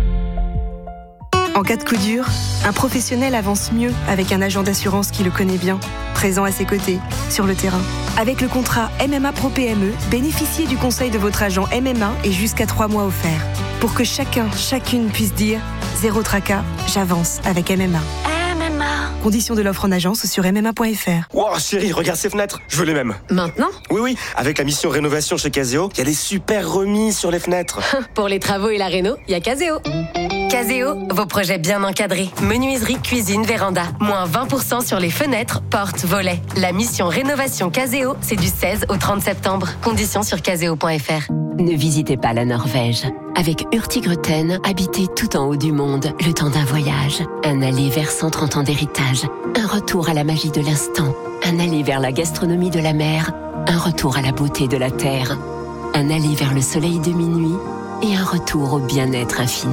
[SPEAKER 7] En cas de coup dur, un professionnel avance mieux avec un agent d'assurance qui le connaît bien, présent à ses côtés, sur le terrain. Avec le contrat MMA Pro PME, bénéficiez du conseil de votre agent MMA et jusqu'à 3 mois offerts. Pour que chacune puisse dire « Zéro tracas, j'avance avec MMA ». Conditions de l'offre en agence sur mma.fr.
[SPEAKER 25] Wow, chérie, regarde ces fenêtres, je veux les mêmes.
[SPEAKER 17] Maintenant ?
[SPEAKER 25] Oui, avec la mission rénovation chez Caseo, il y a des super remises sur les fenêtres.
[SPEAKER 17] Pour les travaux et la réno, il y a Caseo. Caseo, vos projets bien encadrés. Menuiserie, cuisine, véranda. Moins 20% sur les fenêtres, portes, volets. La mission rénovation Caseo, c'est du 16 au 30 septembre. Conditions sur caseo.fr.
[SPEAKER 26] Ne visitez pas la Norvège. Avec Hurtigruten, habitez tout en haut du monde, le temps d'un voyage. Un aller vers 130 ans d'héritage. Un retour à la magie de l'instant. Un aller vers la gastronomie de la mer. Un retour à la beauté de la terre. Un aller vers le soleil de minuit. Et un retour au bien-être infini.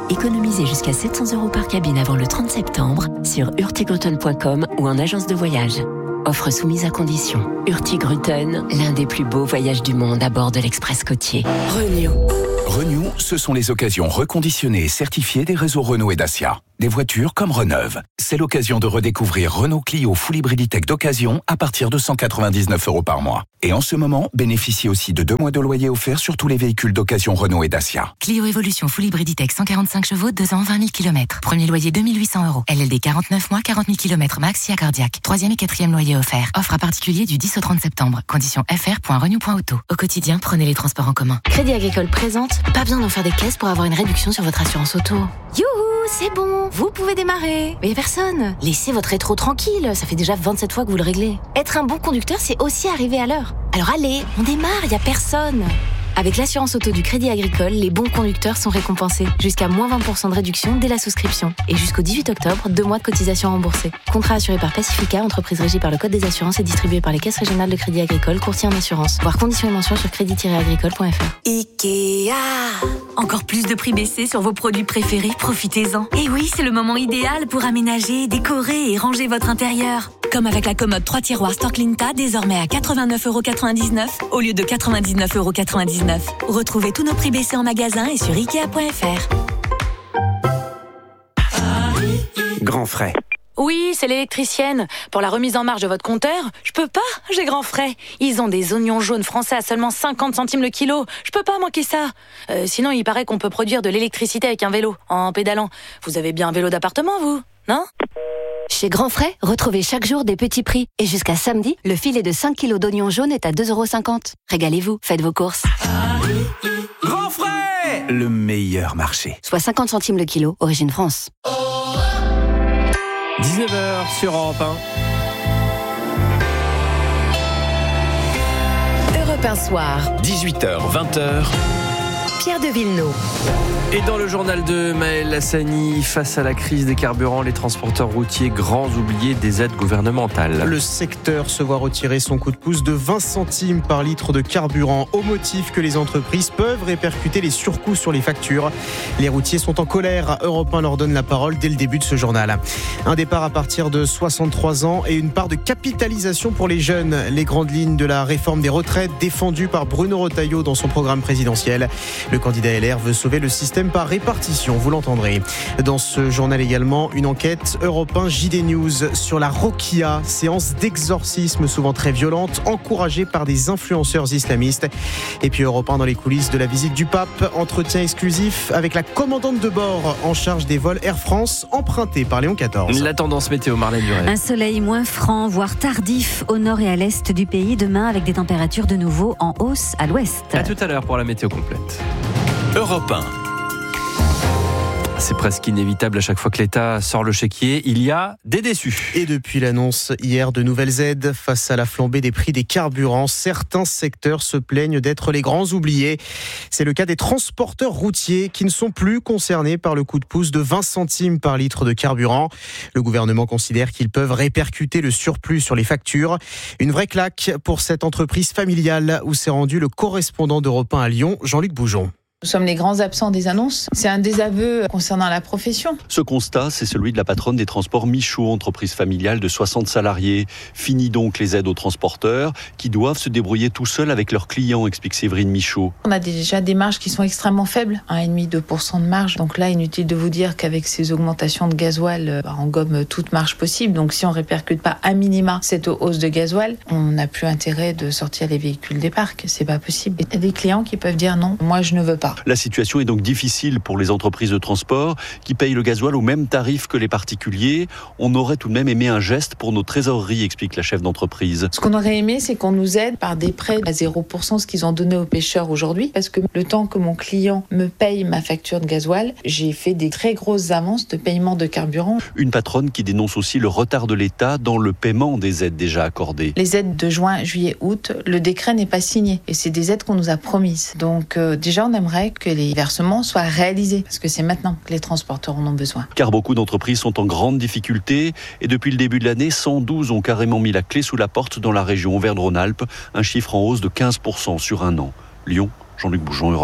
[SPEAKER 26] Économisez jusqu'à 700 € par cabine avant le 30 septembre sur hurtigruten.com ou en agence de voyage. Offre soumise à condition. Hurtigruten, l'un des plus beaux voyages du monde à bord de l'Express côtier. Renew.
[SPEAKER 12] Renew, ce sont les occasions reconditionnées et certifiées des réseaux Renault et Dacia. Des voitures comme Reneuve. C'est l'occasion de redécouvrir Renault Clio Full Hybrid Tech d'occasion à partir de 199 € par mois. Et en ce moment, bénéficiez aussi de 2 mois de loyer offert sur tous les véhicules d'occasion Renault et Dacia.
[SPEAKER 11] Clio Evolution Full Hybrid Tech 145 chevaux, 2 ans, 20 000 km. Premier loyer 2 800 €. LLD 49 mois, 40 000 km max, SIA cardiaque. 3e et 4e loyer offert. Offre à particulier du 10 au 30 septembre. Conditions fr.renew.auto. Au quotidien, prenez les transports en commun.
[SPEAKER 22] Crédit Agricole présente, pas besoin d'en faire des caisses pour avoir une réduction sur votre assurance auto.
[SPEAKER 11] Youhou, c'est bon, vous pouvez démarrer. Mais y a personne.
[SPEAKER 22] Laissez votre rétro tranquille, ça fait déjà 27 fois que vous le réglez. Être un bon conducteur, c'est aussi arriver à l'heure. Alors allez, on démarre, y a personne. Avec l'assurance auto du Crédit Agricole, les bons conducteurs sont récompensés. Jusqu'à moins 20% de réduction dès la souscription. Et jusqu'au 18 octobre, 2 mois de cotisation remboursée. Contrat assuré par Pacifica, entreprise régie par le Code des assurances et distribué par les caisses régionales de Crédit Agricole, courtier en assurance. Voir conditions et mentions sur crédit-agricole.fr.
[SPEAKER 11] Ikea. Encore plus de prix baissés sur vos produits préférés, profitez-en. Et oui, c'est le moment idéal pour aménager, décorer et ranger votre intérieur. Comme avec la commode 3 tiroirs Storklinta, désormais à 89,99 € au lieu de 99,99 €. Retrouvez tous nos prix baissés en magasin et sur Ikea.fr.
[SPEAKER 13] Grand frais.
[SPEAKER 14] Oui, c'est l'électricienne. Pour la remise en marche de votre compteur, je peux pas, j'ai grand frais. Ils ont des oignons jaunes français à seulement 50 centimes le kilo. Je peux pas manquer ça. Sinon, il paraît qu'on peut produire de l'électricité avec un vélo, en pédalant. Vous avez bien un vélo d'appartement, vous, non ?
[SPEAKER 22] Chez Grand Frais, retrouvez chaque jour des petits prix. Et jusqu'à samedi, le filet de 5 kilos d'oignons jaunes est à 2,50 €. Régalez-vous, faites vos courses.
[SPEAKER 13] Grand frais, le meilleur marché.
[SPEAKER 22] Soit 50 centimes le kilo, origine France.
[SPEAKER 8] 19h sur Europe
[SPEAKER 22] 1. Europe 1 soir.
[SPEAKER 12] 18h, 20h.
[SPEAKER 22] Pierre de Villeneuve.
[SPEAKER 8] Et dans le journal de Maël Lassani, face à la crise des carburants, les transporteurs routiers, grands oubliés des aides gouvernementales.
[SPEAKER 9] Le secteur se voit retirer son coup de pouce de 20 centimes par litre de carburant, au motif que les entreprises peuvent répercuter les surcoûts sur les factures. Les routiers sont en colère. Europe 1 leur donne la parole dès le début de ce journal. Un départ à partir de 63 ans et une part de capitalisation pour les jeunes. Les grandes lignes de la réforme des retraites défendues par Bruno Retailleau dans son programme présidentiel. Le candidat LR veut sauver le système par répartition, vous l'entendrez. Dans ce journal également, une enquête Europe 1 JD News sur la Rokia, séance d'exorcisme souvent très violente, encouragée par des influenceurs islamistes. Et puis Europe 1 dans les coulisses de la visite du pape, entretien exclusif avec la commandante de bord en charge des vols Air France empruntés par Léon XIV.
[SPEAKER 8] La tendance météo, Marlène Duret.
[SPEAKER 15] Un soleil moins franc, voire tardif au nord et à l'est du pays demain, avec des températures de nouveau en hausse à l'ouest.
[SPEAKER 8] À tout à l'heure pour la météo complète.
[SPEAKER 12] Europe 1.
[SPEAKER 8] C'est presque inévitable à chaque fois que l'État sort le chéquier, il y a des déçus.
[SPEAKER 9] Et depuis l'annonce hier de nouvelles aides face à la flambée des prix des carburants, certains secteurs se plaignent d'être les grands oubliés. C'est le cas des transporteurs routiers qui ne sont plus concernés par le coup de pouce de 20 centimes par litre de carburant. Le gouvernement considère qu'ils peuvent répercuter le surplus sur les factures. Une vraie claque pour cette entreprise familiale où s'est rendu le correspondant d'Europe 1 à Lyon, Jean-Luc Boujon.
[SPEAKER 16] Nous sommes les grands absents des annonces. C'est un désaveu concernant la profession.
[SPEAKER 18] Ce constat, c'est celui de la patronne des transports Michaud, entreprise familiale de 60 salariés. Fini donc les aides aux transporteurs qui doivent se débrouiller tout seuls avec leurs clients, explique Séverine Michaud.
[SPEAKER 16] On a déjà des marges qui sont extrêmement faibles, 1,5-2% de marge. Donc là, inutile de vous dire qu'avec ces augmentations de gasoil, on gomme toute marge possible. Donc si on ne répercute pas à minima cette hausse de gasoil, on n'a plus intérêt de sortir les véhicules des parcs. C'est pas possible. Il y a des clients qui peuvent dire non, moi je ne veux pas.
[SPEAKER 18] La situation est donc difficile pour les entreprises de transport qui payent le gasoil au même tarif que les particuliers. On aurait tout de même aimé un geste pour nos trésoreries, explique la chef d'entreprise.
[SPEAKER 16] Ce qu'on aurait aimé, c'est qu'on nous aide par des prêts à 0%, ce qu'ils ont donné aux pêcheurs aujourd'hui. Parce que le temps que mon client me paye ma facture de gasoil, j'ai fait des très grosses avances de paiement de carburant.
[SPEAKER 18] Une patronne qui dénonce aussi le retard de l'État dans le paiement des aides déjà accordées.
[SPEAKER 16] Les aides de juin, juillet, août, le décret n'est pas signé. Et c'est des aides qu'on nous a promises. Donc déjà, on aimerait que les versements soient réalisés, parce que c'est maintenant que les transporteurs en ont besoin.
[SPEAKER 18] Car beaucoup d'entreprises sont en grande difficulté et depuis le début de l'année, 112 ont carrément mis la clé sous la porte dans la région Auvergne-Rhône-Alpes, un chiffre en hausse de 15% sur un an. Lyon, Jean-Luc Boujon, Europe 1.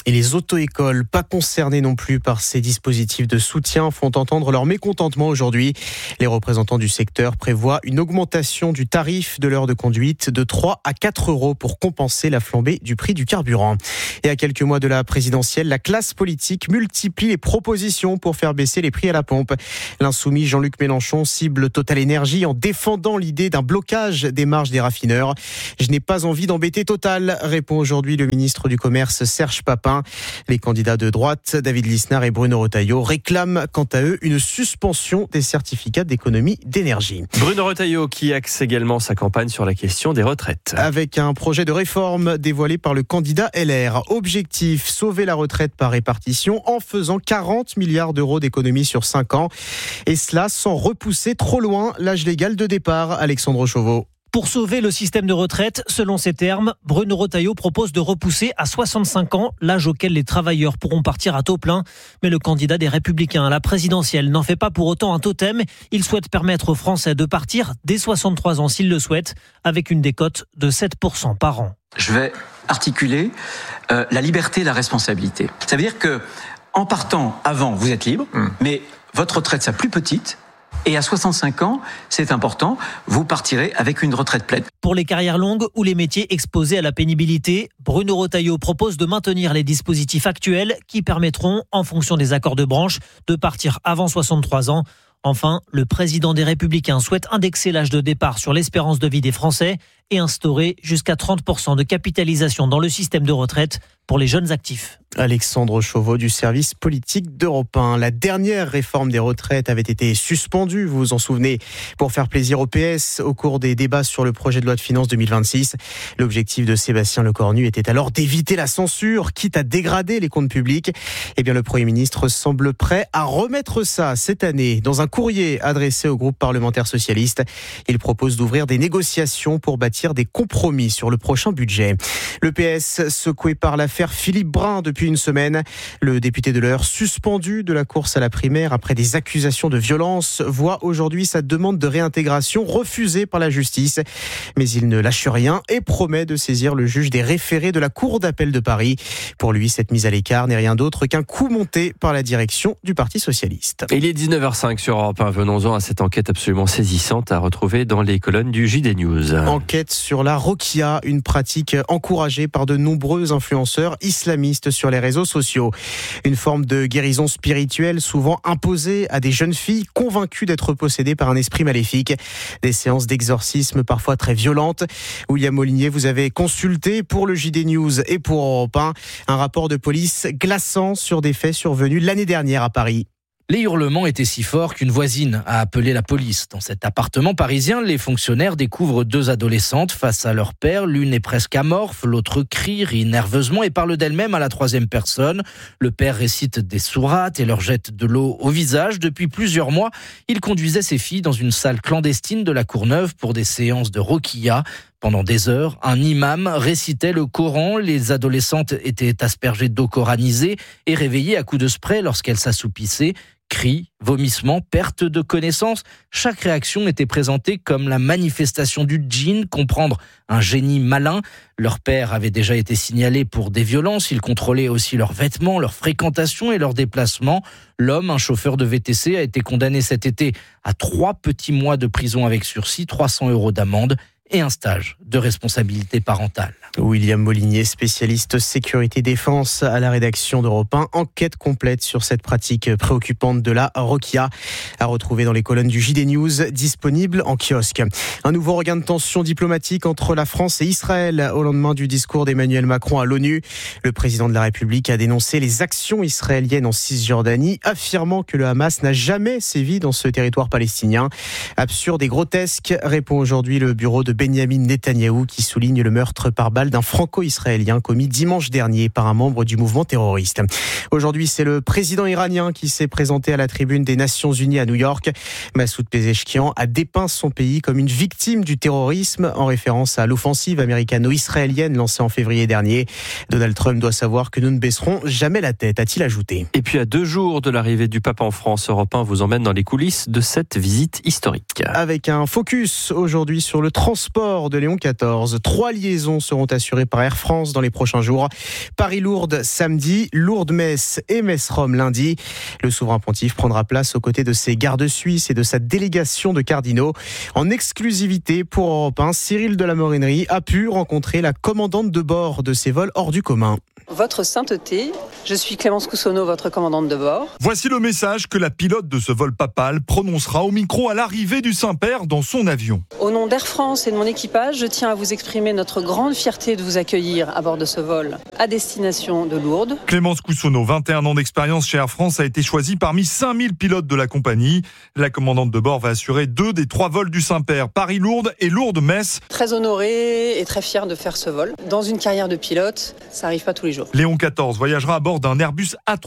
[SPEAKER 9] Et les auto-écoles, pas concernées non plus par ces dispositifs de soutien, font entendre leur mécontentement aujourd'hui. Les représentants du secteur prévoient une augmentation du tarif de l'heure de conduite de 3 à 4 euros pour compenser la flambée du prix du carburant. Et à quelques mois de la présidentielle, la classe politique multiplie les propositions pour faire baisser les prix à la pompe. L'insoumis Jean-Luc Mélenchon cible Total Énergie en défendant l'idée d'un blocage des marges des raffineurs. « Je n'ai pas envie d'embêter Total », répond aujourd'hui le ministre du Commerce Serge Papin. Les candidats de droite, David Lisnard et Bruno Retailleau, réclament quant à eux une suspension des certificats d'économie d'énergie.
[SPEAKER 8] Bruno Retailleau qui axe également sa campagne sur la question des retraites.
[SPEAKER 9] Avec un projet de réforme dévoilé par le candidat LR. Objectif, sauver la retraite par répartition en faisant 40 milliards d'euros d'économies sur 5 ans. Et cela sans repousser trop loin l'âge légal de départ. Alexandre Chauveau.
[SPEAKER 3] Pour sauver le système de retraite, selon ses termes, Bruno Retailleau propose de repousser à 65 ans l'âge auquel les travailleurs pourront partir à taux plein. Mais le candidat des Républicains à la présidentielle n'en fait pas pour autant un totem. Il souhaite permettre aux Français de partir dès 63 ans s'ils le souhaitent, avec une décote de 7% par an.
[SPEAKER 4] Je vais articuler la liberté et la responsabilité. Ça veut dire que en partant avant, vous êtes libre, mais votre retraite sera plus petite. Et à 65 ans, c'est important, vous partirez avec une retraite pleine.
[SPEAKER 3] Pour les carrières longues ou les métiers exposés à la pénibilité, Bruno Retailleau propose de maintenir les dispositifs actuels qui permettront, en fonction des accords de branche, de partir avant 63 ans. Enfin, le président des Républicains souhaite indexer l'âge de départ sur l'espérance de vie des Français et instaurer jusqu'à 30% de capitalisation dans le système de retraite pour les jeunes actifs.
[SPEAKER 9] Alexandre Chauveau du service politique d'Europe 1. La dernière réforme des retraites avait été suspendue, vous vous en souvenez, pour faire plaisir au PS au cours des débats sur le projet de loi de finances 2026. L'objectif de Sébastien Lecornu était alors d'éviter la censure, quitte à dégrader les comptes publics. Eh bien, le Premier ministre semble prêt à remettre ça cette année. Dans un courrier adressé au groupe parlementaire socialiste, il propose d'ouvrir des négociations pour bâtir des compromis sur le prochain budget. Le PS secoué par l'affaire Philippe Brun depuis une semaine. Le député de l'Eure, suspendu de la course à la primaire après des accusations de violence, voit aujourd'hui sa demande de réintégration refusée par la justice. Mais il ne lâche rien et promet de saisir le juge des référés de la Cour d'appel de Paris. Pour lui, cette mise à l'écart n'est rien d'autre qu'un coup monté par la direction du Parti socialiste.
[SPEAKER 8] Il est 19h05 sur Europe 1. Venons-en à cette enquête absolument saisissante à retrouver dans les colonnes du JD News.
[SPEAKER 9] Enquête sur la Rokia, une pratique encouragée par de nombreux influenceurs islamistes sur les réseaux sociaux. Une forme de guérison spirituelle souvent imposée à des jeunes filles convaincues d'être possédées par un esprit maléfique. Des séances d'exorcisme parfois très violentes. William Molinier, vous avez consulté pour le JD News et pour Europe 1 un rapport de police glaçant sur des faits survenus l'année dernière à Paris.
[SPEAKER 19] Les hurlements étaient si forts qu'une voisine a appelé la police. Dans cet appartement parisien, les fonctionnaires découvrent 2 adolescentes face à leur père. L'une est presque amorphe, l'autre crie, rit nerveusement et parle d'elle-même à la 3e personne. Le père récite des sourates et leur jette de l'eau au visage. Depuis plusieurs mois, il conduisait ses filles dans une salle clandestine de la Courneuve pour des séances de Rokia. Pendant des heures, un imam récitait le Coran. Les adolescentes étaient aspergées d'eau coranisée et réveillées à coups de spray lorsqu'elles s'assoupissaient. Cris, vomissements, perte de connaissance. Chaque réaction était présentée comme la manifestation du djinn, comprendre un génie malin. Leur père avait déjà été signalé pour des violences. Il contrôlait aussi leurs vêtements, leur fréquentation et leurs déplacements. L'homme, un chauffeur de VTC, a été condamné cet été à 3 petits mois de prison avec sursis, 300 € d'amende et un stage de responsabilité parentale.
[SPEAKER 9] William Molinier, spécialiste sécurité-défense à la rédaction d'Europe 1. Enquête complète sur cette pratique préoccupante de la Rokia à retrouver dans les colonnes du JD News, disponible en kiosque. Un nouveau regain de tension diplomatique entre la France et Israël au lendemain du discours d'Emmanuel Macron à l'ONU. Le président de la République a dénoncé les actions israéliennes en Cisjordanie, affirmant que le Hamas n'a jamais sévi dans ce territoire palestinien. Absurde et grotesque, répond aujourd'hui le bureau de Benyamin Netanyahou qui souligne le meurtre par balle d'un franco-israélien commis dimanche dernier par un membre du mouvement terroriste. Aujourd'hui, c'est le président iranien qui s'est présenté à la tribune des Nations Unies à New York. Massoud Pezeshkian a dépeint son pays comme une victime du terrorisme en référence à l'offensive américano-israélienne lancée en février dernier. Donald Trump doit savoir que nous ne baisserons jamais la tête, a-t-il ajouté.
[SPEAKER 8] Et puis à 2 jours de l'arrivée du pape en France, Europe 1 vous emmène dans les coulisses de cette visite historique.
[SPEAKER 9] Avec un focus aujourd'hui sur le transport de Léon XIV. 3 liaisons seront sont assurés par Air France dans les prochains jours. Paris-Lourdes samedi, Lourdes-Metz et Metz-Rome lundi. Le souverain pontife prendra place aux côtés de ses gardes suisses et de sa délégation de cardinaux. En exclusivité pour Europe 1, Cyril de la Morinerie a pu rencontrer la commandante de bord de ces vols hors du commun.
[SPEAKER 1] Votre Sainteté, je suis Clémence Coussonneau, votre commandante de bord.
[SPEAKER 2] Voici le message que la pilote de ce vol papal prononcera au micro à l'arrivée du Saint-Père dans son avion.
[SPEAKER 1] Au nom d'Air France et de mon équipage, je tiens à vous exprimer notre grande fierté de vous accueillir à bord de ce vol à destination de Lourdes.
[SPEAKER 2] Clémence Coussonneau, 21 ans d'expérience chez Air France, a été choisie parmi 5000 pilotes de la compagnie. La commandante de bord va assurer 2 des 3 vols du Saint-Père, Paris-Lourdes et Lourdes-Metz.
[SPEAKER 1] Très honorée et très fière de faire ce vol. Dans une carrière de pilote, ça n'arrive pas tous les jours.
[SPEAKER 2] Léon XIV voyagera à bord d'un Airbus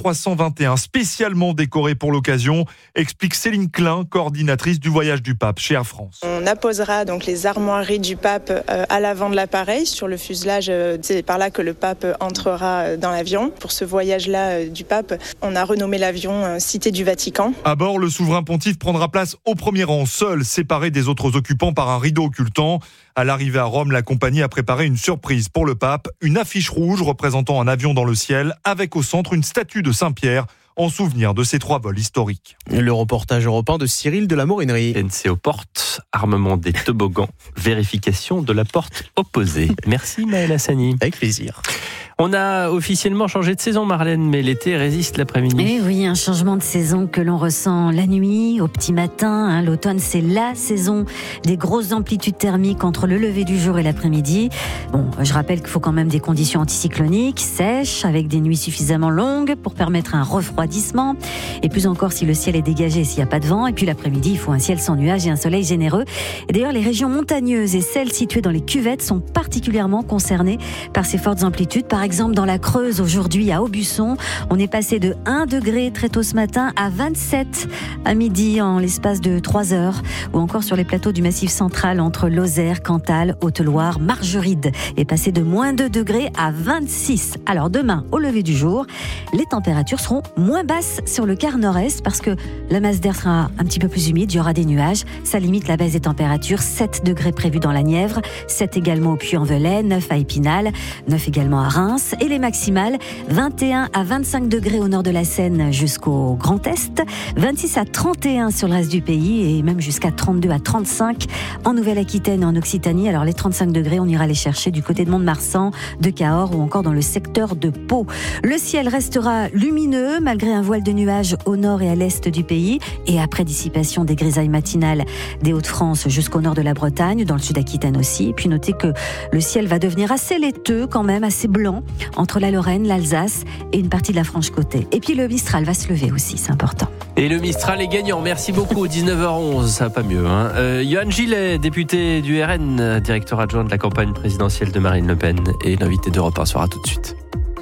[SPEAKER 2] A321 spécialement décoré pour l'occasion, explique Céline Klein, coordinatrice du voyage du pape chez Air France.
[SPEAKER 10] On apposera donc les armoiries du pape à l'avant de l'appareil sur le fuselage. C'est par là que le pape entrera dans l'avion. Pour ce voyage-là du pape, on a renommé l'avion Cité du Vatican.
[SPEAKER 2] À bord, le souverain pontife prendra place au premier rang, seul, séparé des autres occupants par un rideau occultant. À l'arrivée à Rome, la compagnie a préparé une surprise pour le pape, une affiche rouge représentant un avion dans le ciel, avec au centre une statue de Saint-Pierre, en souvenir de ces 3 vols historiques.
[SPEAKER 9] Le reportage européen de Cyril de la Morinerie.
[SPEAKER 8] NC aux portes, armement des toboggans, vérification de la porte opposée. Merci Maël Hassani.
[SPEAKER 9] Avec plaisir.
[SPEAKER 8] On a officiellement changé de saison, Marlène, mais l'été résiste l'après-midi.
[SPEAKER 15] Eh oui, un changement de saison que l'on ressent la nuit, au petit matin. L'automne, c'est la saison des grosses amplitudes thermiques entre le lever du jour et l'après-midi. Bon, je rappelle qu'il faut quand même des conditions anticycloniques, sèches, avec des nuits suffisamment longues pour permettre un refroidissement. Et plus encore si le ciel est dégagé, s'il n'y a pas de vent. Et puis l'après-midi, il faut un ciel sans nuages et un soleil généreux. Et d'ailleurs, les régions montagneuses et celles situées dans les cuvettes sont particulièrement concernées par ces fortes amplitudes. Par exemple, dans la Creuse, aujourd'hui, à Aubusson, on est passé de 1 degré très tôt ce matin à 27 à midi en l'espace de 3 heures. Ou encore sur les plateaux du Massif central entre Lozère, Cantal, Haute-Loire, Margeride est passé de moins 2 degrés à 26. Alors demain, au lever du jour, les températures seront moins basses sur le quart nord-est parce que la masse d'air sera un petit peu plus humide, il y aura des nuages. Ça limite la baisse des températures. 7 degrés prévus dans la Nièvre, 7 également au Puy-en-Velay, 9 à Épinal, 9 également à Reims. Et les maximales, 21 à 25 degrés au nord de la Seine jusqu'au Grand Est, 26 à 31 sur le reste du pays et même jusqu'à 32 à 35 en Nouvelle-Aquitaine et en Occitanie. Alors les 35 degrés, on ira les chercher du côté de Mont-de-Marsan, de Cahors ou encore dans le secteur de Pau. Le ciel restera lumineux malgré un voile de nuages au nord et à l'est du pays et après dissipation des grisailles matinales des Hauts-de-France jusqu'au nord de la Bretagne, dans le sud Aquitaine aussi. Et puis notez que le ciel va devenir assez laiteux quand même, assez blanc entre la Lorraine, l'Alsace et une partie de la Franche-Comté. Et puis le Mistral va se lever aussi, c'est important.
[SPEAKER 8] Et le Mistral est gagnant, merci beaucoup. 19h11, ça va pas mieux. Yohann Gillet, député du RN, directeur adjoint de la campagne présidentielle de Marine Le Pen, et l'invité d'Europe 1 sera tout de suite.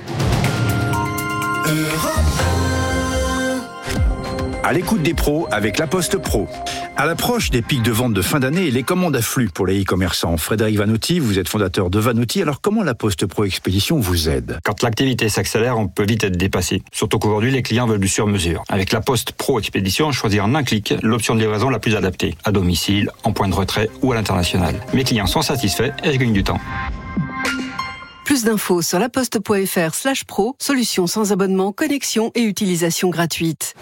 [SPEAKER 20] À l'écoute des pros avec La Poste Pro. À l'approche des pics de vente de fin d'année, les commandes affluent pour les e-commerçants. Frédéric Vanotti, vous êtes fondateur de Vanotti. Alors comment La Poste Pro Expédition vous aide ?
[SPEAKER 23] Quand l'activité s'accélère, on peut vite être dépassé. Surtout qu'aujourd'hui, les clients veulent du sur-mesure. Avec La Poste Pro Expédition, choisir en un clic l'option de livraison la plus adaptée. À domicile, en point de retrait ou à l'international. Mes clients sont satisfaits et je gagne du temps.
[SPEAKER 24] Plus d'infos sur laposte.fr/pro, solution sans abonnement, connexion et utilisation gratuite.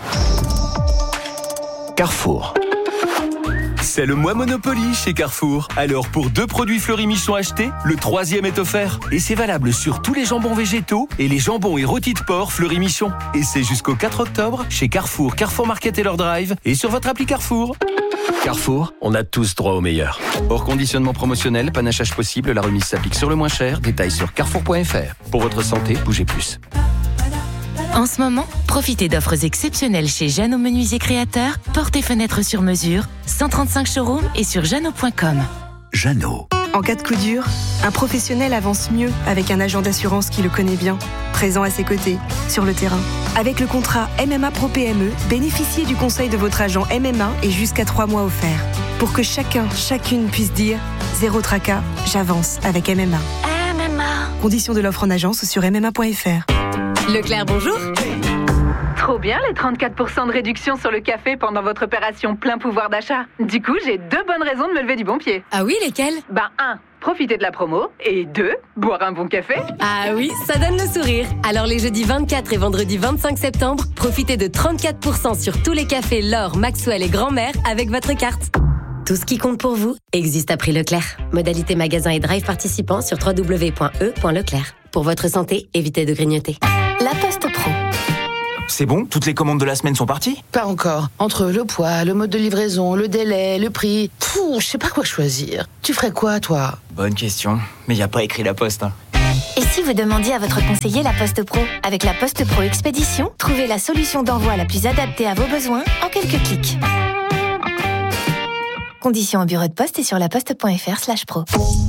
[SPEAKER 27] Carrefour. C'est le mois Monopoly chez Carrefour. Alors pour 2 produits Fleury Michon achetés, le 3e est offert. Et c'est valable sur tous les jambons végétaux et les jambons et rôtis de porc Fleury Michon. Et c'est jusqu'au 4 octobre chez Carrefour, Carrefour Market et leur drive et sur votre appli Carrefour. Carrefour, on a tous droit au meilleur. Hors conditionnement promotionnel, panachage possible, la remise s'applique sur le moins cher. Détails sur carrefour.fr. Pour votre santé, bougez plus.
[SPEAKER 28] En ce moment, profitez d'offres exceptionnelles chez Jeannot Menuisier Créateurs, portes et fenêtres sur mesure, 135 showrooms et sur jeannot.com.
[SPEAKER 20] Jeannot.
[SPEAKER 7] En cas de coup dur, un professionnel avance mieux avec un agent d'assurance qui le connaît bien, présent à ses côtés, sur le terrain. Avec le contrat MMA Pro PME, bénéficiez du conseil de votre agent MMA et jusqu'à 3 mois offerts. Pour que chacune puisse dire « Zéro tracas, j'avance avec MMA ». Conditions de l'offre en agence sur MMA.fr.
[SPEAKER 29] Leclerc, bonjour. Trop bien les 34% de réduction sur le café pendant votre opération plein pouvoir d'achat. Du coup, j'ai 2 bonnes raisons de me lever du bon pied.
[SPEAKER 28] Ah oui, lesquelles ?
[SPEAKER 29] 1. profiter de la promo. Et 2, boire un bon café.
[SPEAKER 5] Ah oui, ça donne le sourire. Alors les jeudis 24 et vendredi 25 septembre, profitez de 34% sur tous les cafés L'Or, Maxwell et Grand-Mère avec votre carte. Tout ce qui compte pour vous existe à prix Leclerc. Modalité magasin et drive participants sur www.e.leclerc. Pour votre santé, évitez de grignoter. La Poste Pro.
[SPEAKER 6] C'est bon ? Toutes les commandes de la semaine sont parties ?
[SPEAKER 11] Pas encore. Entre le poids, le mode de livraison, le délai, le prix... je sais pas quoi choisir. Tu ferais quoi, toi ?
[SPEAKER 6] Bonne question. Mais y a pas écrit La Poste, hein.
[SPEAKER 13] Et si vous demandiez à votre conseiller La Poste Pro ? Avec La Poste Pro Expédition, trouvez la solution d'envoi la plus adaptée à vos besoins en quelques clics. Conditions au bureau de poste et sur laposte.fr/pro.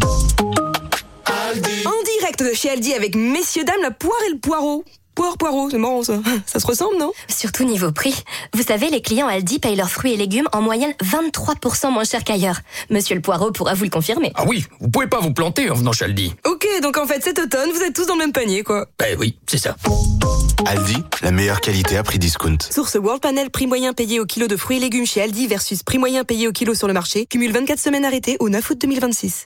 [SPEAKER 14] En direct de chez Aldi avec messieurs dames, la poire et le poireau. Poireau, c'est marrant ça. Ça se ressemble, non ?
[SPEAKER 13] Surtout niveau prix. Vous savez, les clients Aldi payent leurs fruits et légumes en moyenne 23% moins cher qu'ailleurs. Monsieur le Poireau pourra vous le confirmer.
[SPEAKER 17] Ah oui, vous pouvez pas vous planter en venant chez Aldi.
[SPEAKER 14] Ok, donc en fait cet automne, vous êtes tous dans le même panier, quoi.
[SPEAKER 17] Ben oui, c'est ça.
[SPEAKER 21] Aldi, la meilleure qualité à prix discount.
[SPEAKER 14] Source World Panel, prix moyen payé au kilo de fruits et légumes chez Aldi versus prix moyen payé au kilo sur le marché. Cumule 24 semaines arrêtées au 9 août 2026.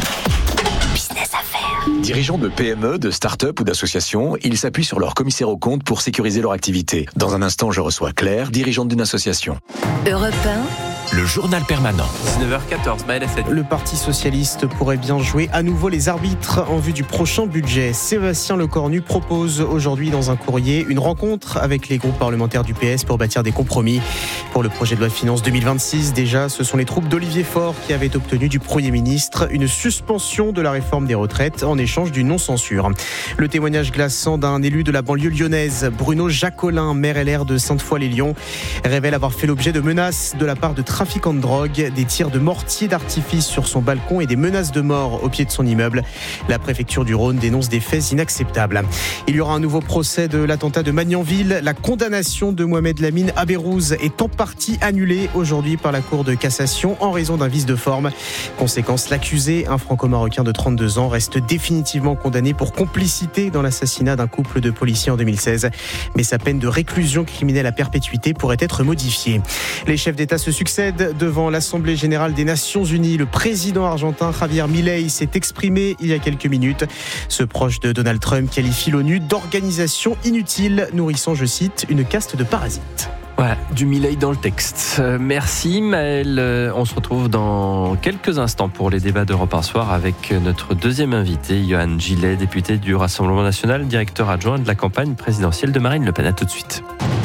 [SPEAKER 13] Business à faire.
[SPEAKER 25] Dirigeants de PME, de start-up ou d'associations, ils s'appuient sur leur commissaire aux comptes pour sécuriser leur activité. Dans un instant, je reçois Claire, dirigeante d'une association.
[SPEAKER 28] Europe 1.
[SPEAKER 25] Le journal permanent.
[SPEAKER 8] 19h14, Maël Assadi.
[SPEAKER 9] Le Parti Socialiste pourrait bien jouer à nouveau les arbitres en vue du prochain budget. Sébastien Lecornu propose aujourd'hui dans un courrier une rencontre avec les groupes parlementaires du PS pour bâtir des compromis. Pour le projet de loi de finances 2026, déjà, ce sont les troupes d'Olivier Faure qui avaient obtenu du Premier ministre une suspension de la réforme des retraites en échange d'une non-censure. Le témoignage glaçant d'un élu de la banlieue lyonnaise, Bruno Jacolin, maire LR de Sainte-Foy-les-Lyons, révèle avoir fait l'objet de menaces de la part de trafiquants de drogue, des tirs de mortier d'artifice sur son balcon et des menaces de mort au pied de son immeuble. La préfecture du Rhône dénonce des faits inacceptables. Il y aura un nouveau procès de l'attentat de Magnanville. La condamnation de Mohamed Lamine à Beyrouth est en partie annulée aujourd'hui par la Cour de cassation en raison d'un vice de forme. Conséquence, l'accusé, un franco-marocain de 32 ans, reste définitivement condamné pour complicité dans l'assassinat d'un couple de policiers en 2016. Mais sa peine de réclusion criminelle à perpétuité pourrait être modifiée. Les chefs d'État se succèdent devant l'Assemblée générale des Nations Unies. Le président argentin Javier Milei s'est exprimé il y a quelques minutes. Ce proche de Donald Trump qualifie l'ONU d'organisation inutile, nourrissant, je cite, une caste de parasites.
[SPEAKER 8] Voilà, du Milei dans le texte. Merci Maël. On se retrouve dans quelques instants pour les débats d'Europe 1 soir avec notre deuxième invité, Johan Gillet, député du Rassemblement national, directeur adjoint de la campagne présidentielle de Marine Le Pen. À tout de suite.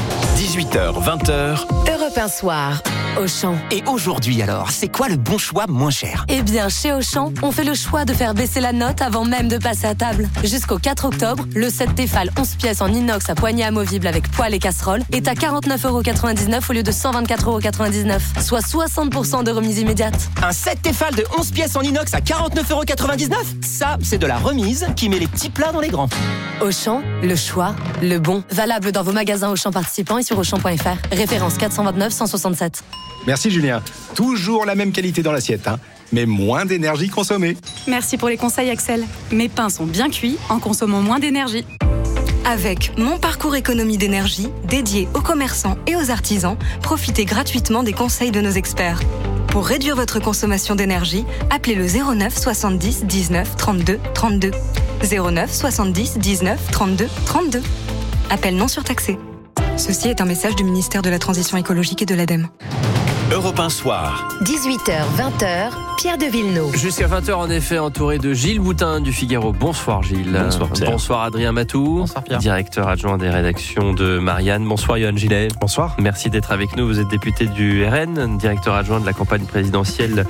[SPEAKER 6] 18h, 20h.
[SPEAKER 28] Europe 1 soir, Auchan.
[SPEAKER 6] Et aujourd'hui alors, c'est quoi le bon choix moins cher ?
[SPEAKER 5] Eh bien, chez Auchan, on fait le choix de faire baisser la note avant même de passer à table. Jusqu'au 4 octobre, le set Tefal 11 pièces en inox à poignée amovible avec poêle et casserole est à 49,99€ au lieu de 124,99€, soit 60% de remise immédiate.
[SPEAKER 6] Un set Tefal de 11 pièces en inox à 49,99€. Ça, c'est de la remise qui met les petits plats dans les grands.
[SPEAKER 5] Auchan, le choix, le bon. Valable dans vos magasins Auchan participants et sur Auchan.fr. Référence 429 167.
[SPEAKER 26] Merci Julien. Toujours la même qualité dans l'assiette, mais moins d'énergie consommée.
[SPEAKER 30] Merci pour les conseils Axel. Mes pains sont bien cuits en consommant moins d'énergie.
[SPEAKER 7] Avec Mon Parcours Économie d'énergie, dédié aux commerçants et aux artisans, profitez gratuitement des conseils de nos experts. Pour réduire votre consommation d'énergie, appelez le 09 70 19 32 32. 09 70 19 32 32. Appel non surtaxé. Ceci est un message du ministère de la Transition écologique et de l'ADEME.
[SPEAKER 6] Europe 1 soir.
[SPEAKER 28] 18h, 20h, Pierre de Villeneuve.
[SPEAKER 8] Jusqu'à 20h, en effet, entouré de Gilles Boutin du Figaro. Bonsoir Gilles.
[SPEAKER 25] Bonsoir Pierre.
[SPEAKER 8] Bonsoir Adrien Matou.
[SPEAKER 25] Bonsoir Pierre.
[SPEAKER 8] Directeur adjoint des rédactions de Marianne. Bonsoir Johan Gillet.
[SPEAKER 25] Bonsoir.
[SPEAKER 8] Merci d'être avec nous. Vous êtes député du RN, directeur adjoint de la campagne présidentielle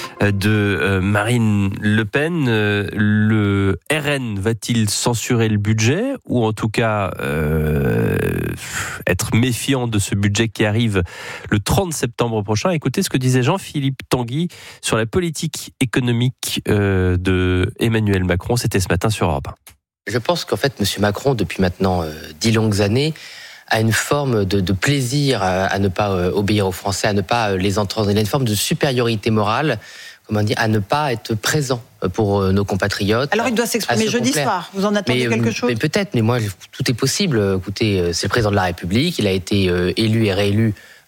[SPEAKER 8] de Marine Le Pen. Le RN va-t-il censurer le budget ou en tout cas être méfiant de ce budget qui arrive le 30 septembre prochain? Écoutez ce que disait Jean-Philippe Tanguy sur la politique économique de Emmanuel Macron. C'était ce matin sur Europe 1.
[SPEAKER 31] Je pense qu'en fait, M. Macron, depuis maintenant 10 longues années, a une forme de plaisir à ne pas obéir aux Français, à ne pas les entendre. Il a une forme de supériorité morale, comment dire, à ne pas être présent pour nos compatriotes.
[SPEAKER 32] Alors il doit s'exprimer jeudi soir. Vous en attendez quelque chose ?
[SPEAKER 31] Mais peut-être, mais moi, tout est possible. Écoutez, c'est le président de la République. Il a été élu et réélu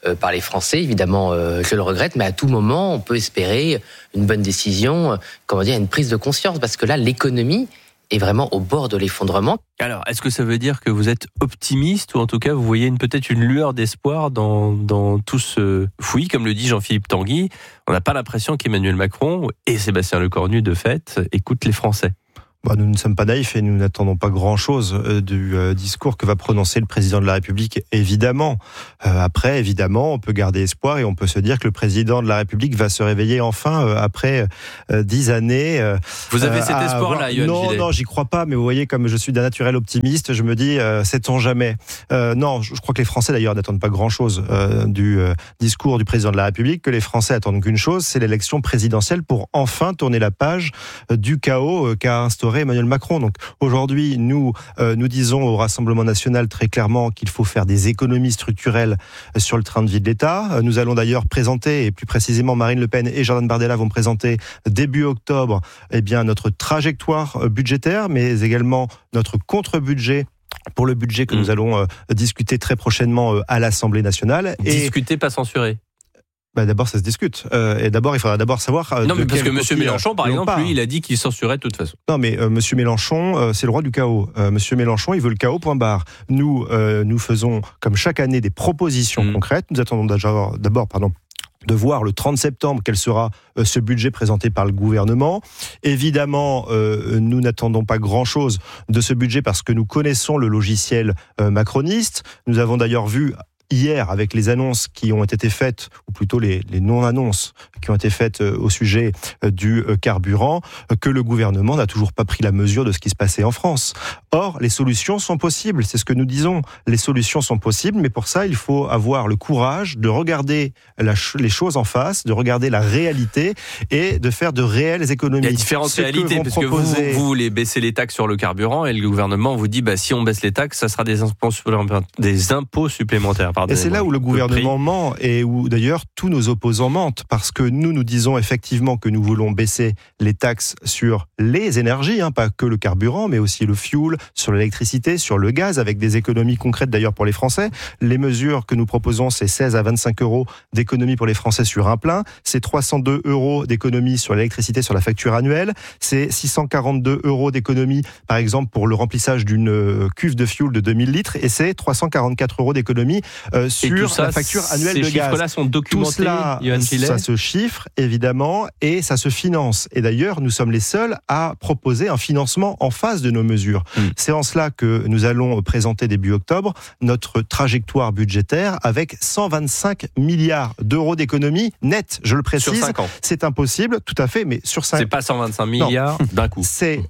[SPEAKER 31] par les Français. Évidemment, je le regrette, mais à tout moment, on peut espérer une bonne décision, une prise de conscience, parce que là, l'économie est vraiment au bord de l'effondrement.
[SPEAKER 8] Alors, est-ce que ça veut dire que vous êtes optimiste, ou en tout cas, vous voyez peut-être une lueur d'espoir dans tout ce fouillis, comme le dit Jean-Philippe Tanguy? On n'a pas l'impression qu'Emmanuel Macron et Sébastien Lecornu, de fait, écoutent les Français.
[SPEAKER 1] Nous ne sommes pas naïfs et nous n'attendons pas grand-chose du discours que va prononcer le président de la République, évidemment. Après, évidemment, on peut garder espoir et on peut se dire que le président de la République va se réveiller enfin après 10 années.
[SPEAKER 8] Vous avez cet espoir-là, Yohann Gillet?
[SPEAKER 1] Non, j'y crois pas, mais vous voyez, comme je suis d'un naturel optimiste, je me dis, sait-on jamais. Non, je crois que les Français, d'ailleurs, n'attendent pas grand-chose du discours du président de la République, que les Français attendent qu'une chose, c'est l'élection présidentielle pour enfin tourner la page du chaos qu'a instauré Emmanuel Macron. Donc aujourd'hui, nous disons au Rassemblement national très clairement qu'il faut faire des économies structurelles sur le train de vie de l'État. Nous allons d'ailleurs présenter, et plus précisément Marine Le Pen et Jordan Bardella vont présenter début octobre, notre trajectoire budgétaire, mais également notre contre-budget pour le budget que nous allons discuter très prochainement à l'Assemblée nationale.
[SPEAKER 8] Discuter, pas censurer.
[SPEAKER 1] D'abord, ça se discute. Et d'abord, il faudra savoir...
[SPEAKER 8] Non, mais parce que M. Mélenchon, par exemple, lui, il a dit qu'il censurait de toute façon.
[SPEAKER 1] Non, mais M. Mélenchon, c'est le roi du chaos. M. Mélenchon, il veut le chaos, point barre. Nous faisons, comme chaque année, des propositions concrètes. Nous attendons d'abord, de voir le 30 septembre quel sera ce budget présenté par le gouvernement. Évidemment, nous n'attendons pas grand-chose de ce budget parce que nous connaissons le logiciel macroniste. Nous avons d'ailleurs vu hier, avec les annonces qui ont été faites, ou plutôt les non-annonces qui ont été faites au sujet du carburant, que le gouvernement n'a toujours pas pris la mesure de ce qui se passait en France. Or, les solutions sont possibles, c'est ce que nous disons. Les solutions sont possibles, mais pour ça, il faut avoir le courage de regarder les choses en face, de regarder la réalité et de faire de réelles économies.
[SPEAKER 8] Il y a différentes réalités, parce que vous voulez baisser les taxes sur le carburant, et le gouvernement vous dit, si on baisse les taxes, ça sera des impôts supplémentaires.
[SPEAKER 1] Et c'est là où le gouvernement ment et où d'ailleurs tous nos opposants mentent, parce que nous disons effectivement que nous voulons baisser les taxes sur les énergies, pas que le carburant, mais aussi le fuel, sur l'électricité, sur le gaz, avec des économies concrètes d'ailleurs pour les Français. Les mesures que nous proposons, c'est 16 à 25 euros d'économie pour les Français sur un plein, c'est 302 euros d'économie sur l'électricité sur la facture annuelle, c'est 642 euros d'économie par exemple pour le remplissage d'une cuve de fuel de 2000 litres, et c'est 344 euros d'économie sur la facture annuelle de gaz.
[SPEAKER 8] Ces chiffres-là sont documentés,
[SPEAKER 1] tout cela, ça se chiffre, évidemment, et ça se finance. Et d'ailleurs, nous sommes les seuls à proposer un financement en face de nos mesures. C'est en cela que nous allons présenter début octobre notre trajectoire budgétaire avec 125 milliards d'euros d'économie nette, je le précise.
[SPEAKER 8] Sur 5 ans.
[SPEAKER 1] C'est impossible, tout à fait, mais sur 5 ans.
[SPEAKER 8] C'est pas 125 milliards d'un coup.
[SPEAKER 1] C'est,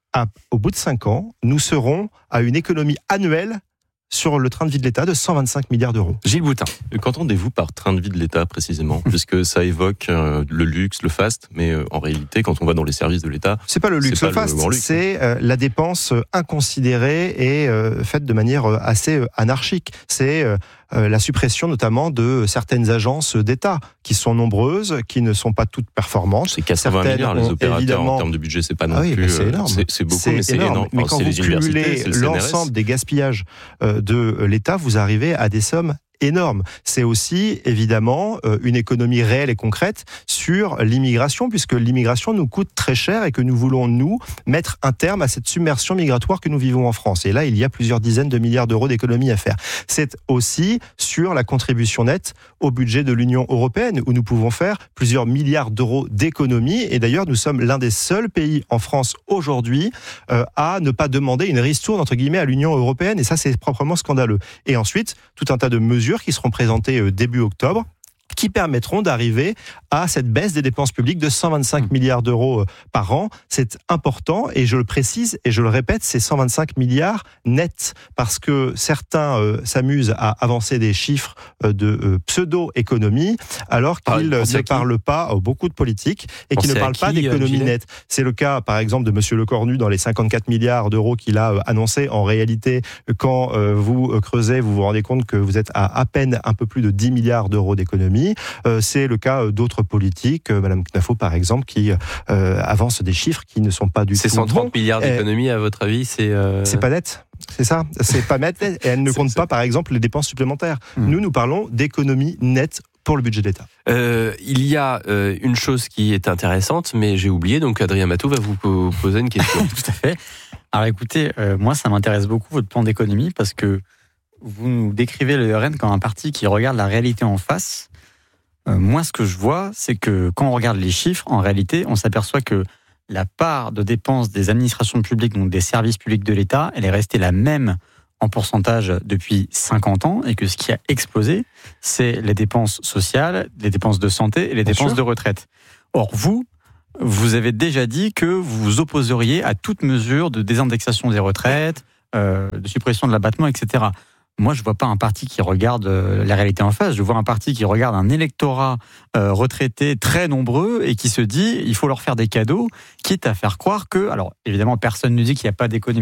[SPEAKER 1] au bout de 5 ans, nous serons à une économie annuelle sur le train de vie de l'État de 125 milliards d'euros.
[SPEAKER 8] Gilles Boutin.
[SPEAKER 2] Qu'entendez-vous par train de vie de l'État précisément? Puisque ça évoque le luxe, le faste, mais en réalité, quand on va dans les services de l'État...
[SPEAKER 1] C'est pas le luxe, le faste, c'est la dépense inconsidérée et faite de manière assez anarchique. C'est la suppression notamment de certaines agences d'État qui sont nombreuses, qui ne sont pas toutes performantes.
[SPEAKER 2] C'est 80 milliards les opérateurs en termes de budget, c'est pas non plus...
[SPEAKER 1] C'est énorme.
[SPEAKER 2] C'est beaucoup, mais c'est énorme.
[SPEAKER 1] Mais quand vous cumulez l'ensemble des gaspillages de l'État, vous arrivez à des sommes énorme. C'est aussi, évidemment, une économie réelle et concrète sur l'immigration, puisque l'immigration nous coûte très cher et que nous voulons, nous, mettre un terme à cette submersion migratoire que nous vivons en France. Et là, il y a plusieurs dizaines de milliards d'euros d'économies à faire. C'est aussi sur la contribution nette au budget de l'Union européenne, où nous pouvons faire plusieurs milliards d'euros d'économies. Et d'ailleurs, nous sommes l'un des seuls pays en France aujourd'hui à ne pas demander une ristourne, entre guillemets, à l'Union européenne. Et ça, c'est proprement scandaleux. Et ensuite, tout un tas de mesures qui seront présentées début octobre, qui permettront d'arriver à cette baisse des dépenses publiques de 125 milliards d'euros par an. C'est important, et je le précise et je le répète, c'est 125 milliards nets, parce que certains s'amusent à avancer des chiffres de pseudo-économie, alors qu'ils ne parlent pas, beaucoup de politiques, et qui ne parlent pas d'économie nette. C'est le cas, par exemple, de M. Lecornu dans les 54 milliards d'euros qu'il a annoncé. En réalité, quand vous creusez, vous vous rendez compte que vous êtes à peine un peu plus de 10 milliards d'euros d'économie. C'est le cas d'autres politiques, Madame Knafo par exemple, qui avance des chiffres qui ne sont pas du tout bons.
[SPEAKER 8] Ces 130 milliards d'économies, à votre avis, c'est
[SPEAKER 1] pas net. C'est ça, c'est pas net, et elle ne compte pas, par exemple, les dépenses supplémentaires. Nous parlons d'économie nette pour le budget de l'État.
[SPEAKER 8] Il y a une chose qui est intéressante, mais j'ai oublié, donc Adrien Matou va vous poser une question.
[SPEAKER 3] Tout à fait. Alors écoutez, moi ça m'intéresse beaucoup votre plan d'économie, parce que vous nous décrivez le RN comme un parti qui regarde la réalité en face. Moi ce que je vois, c'est que quand on regarde les chiffres, en réalité, on s'aperçoit que la part de dépenses des administrations publiques, donc des services publics de l'État, elle est restée la même en pourcentage depuis 50 ans, et que ce qui a explosé, c'est les dépenses sociales, les dépenses de santé et les dépenses de retraite. Or, vous avez déjà dit que vous vous opposeriez à toute mesure de désindexation des retraites, de suppression de l'abattement, etc. Moi, je ne vois pas un parti qui regarde la réalité en face. Je vois un parti qui regarde un électorat retraité très nombreux et qui se dit il faut leur faire des cadeaux, quitte à faire croire que... Alors, évidemment, personne ne dit qu'il n'y a pas d'économie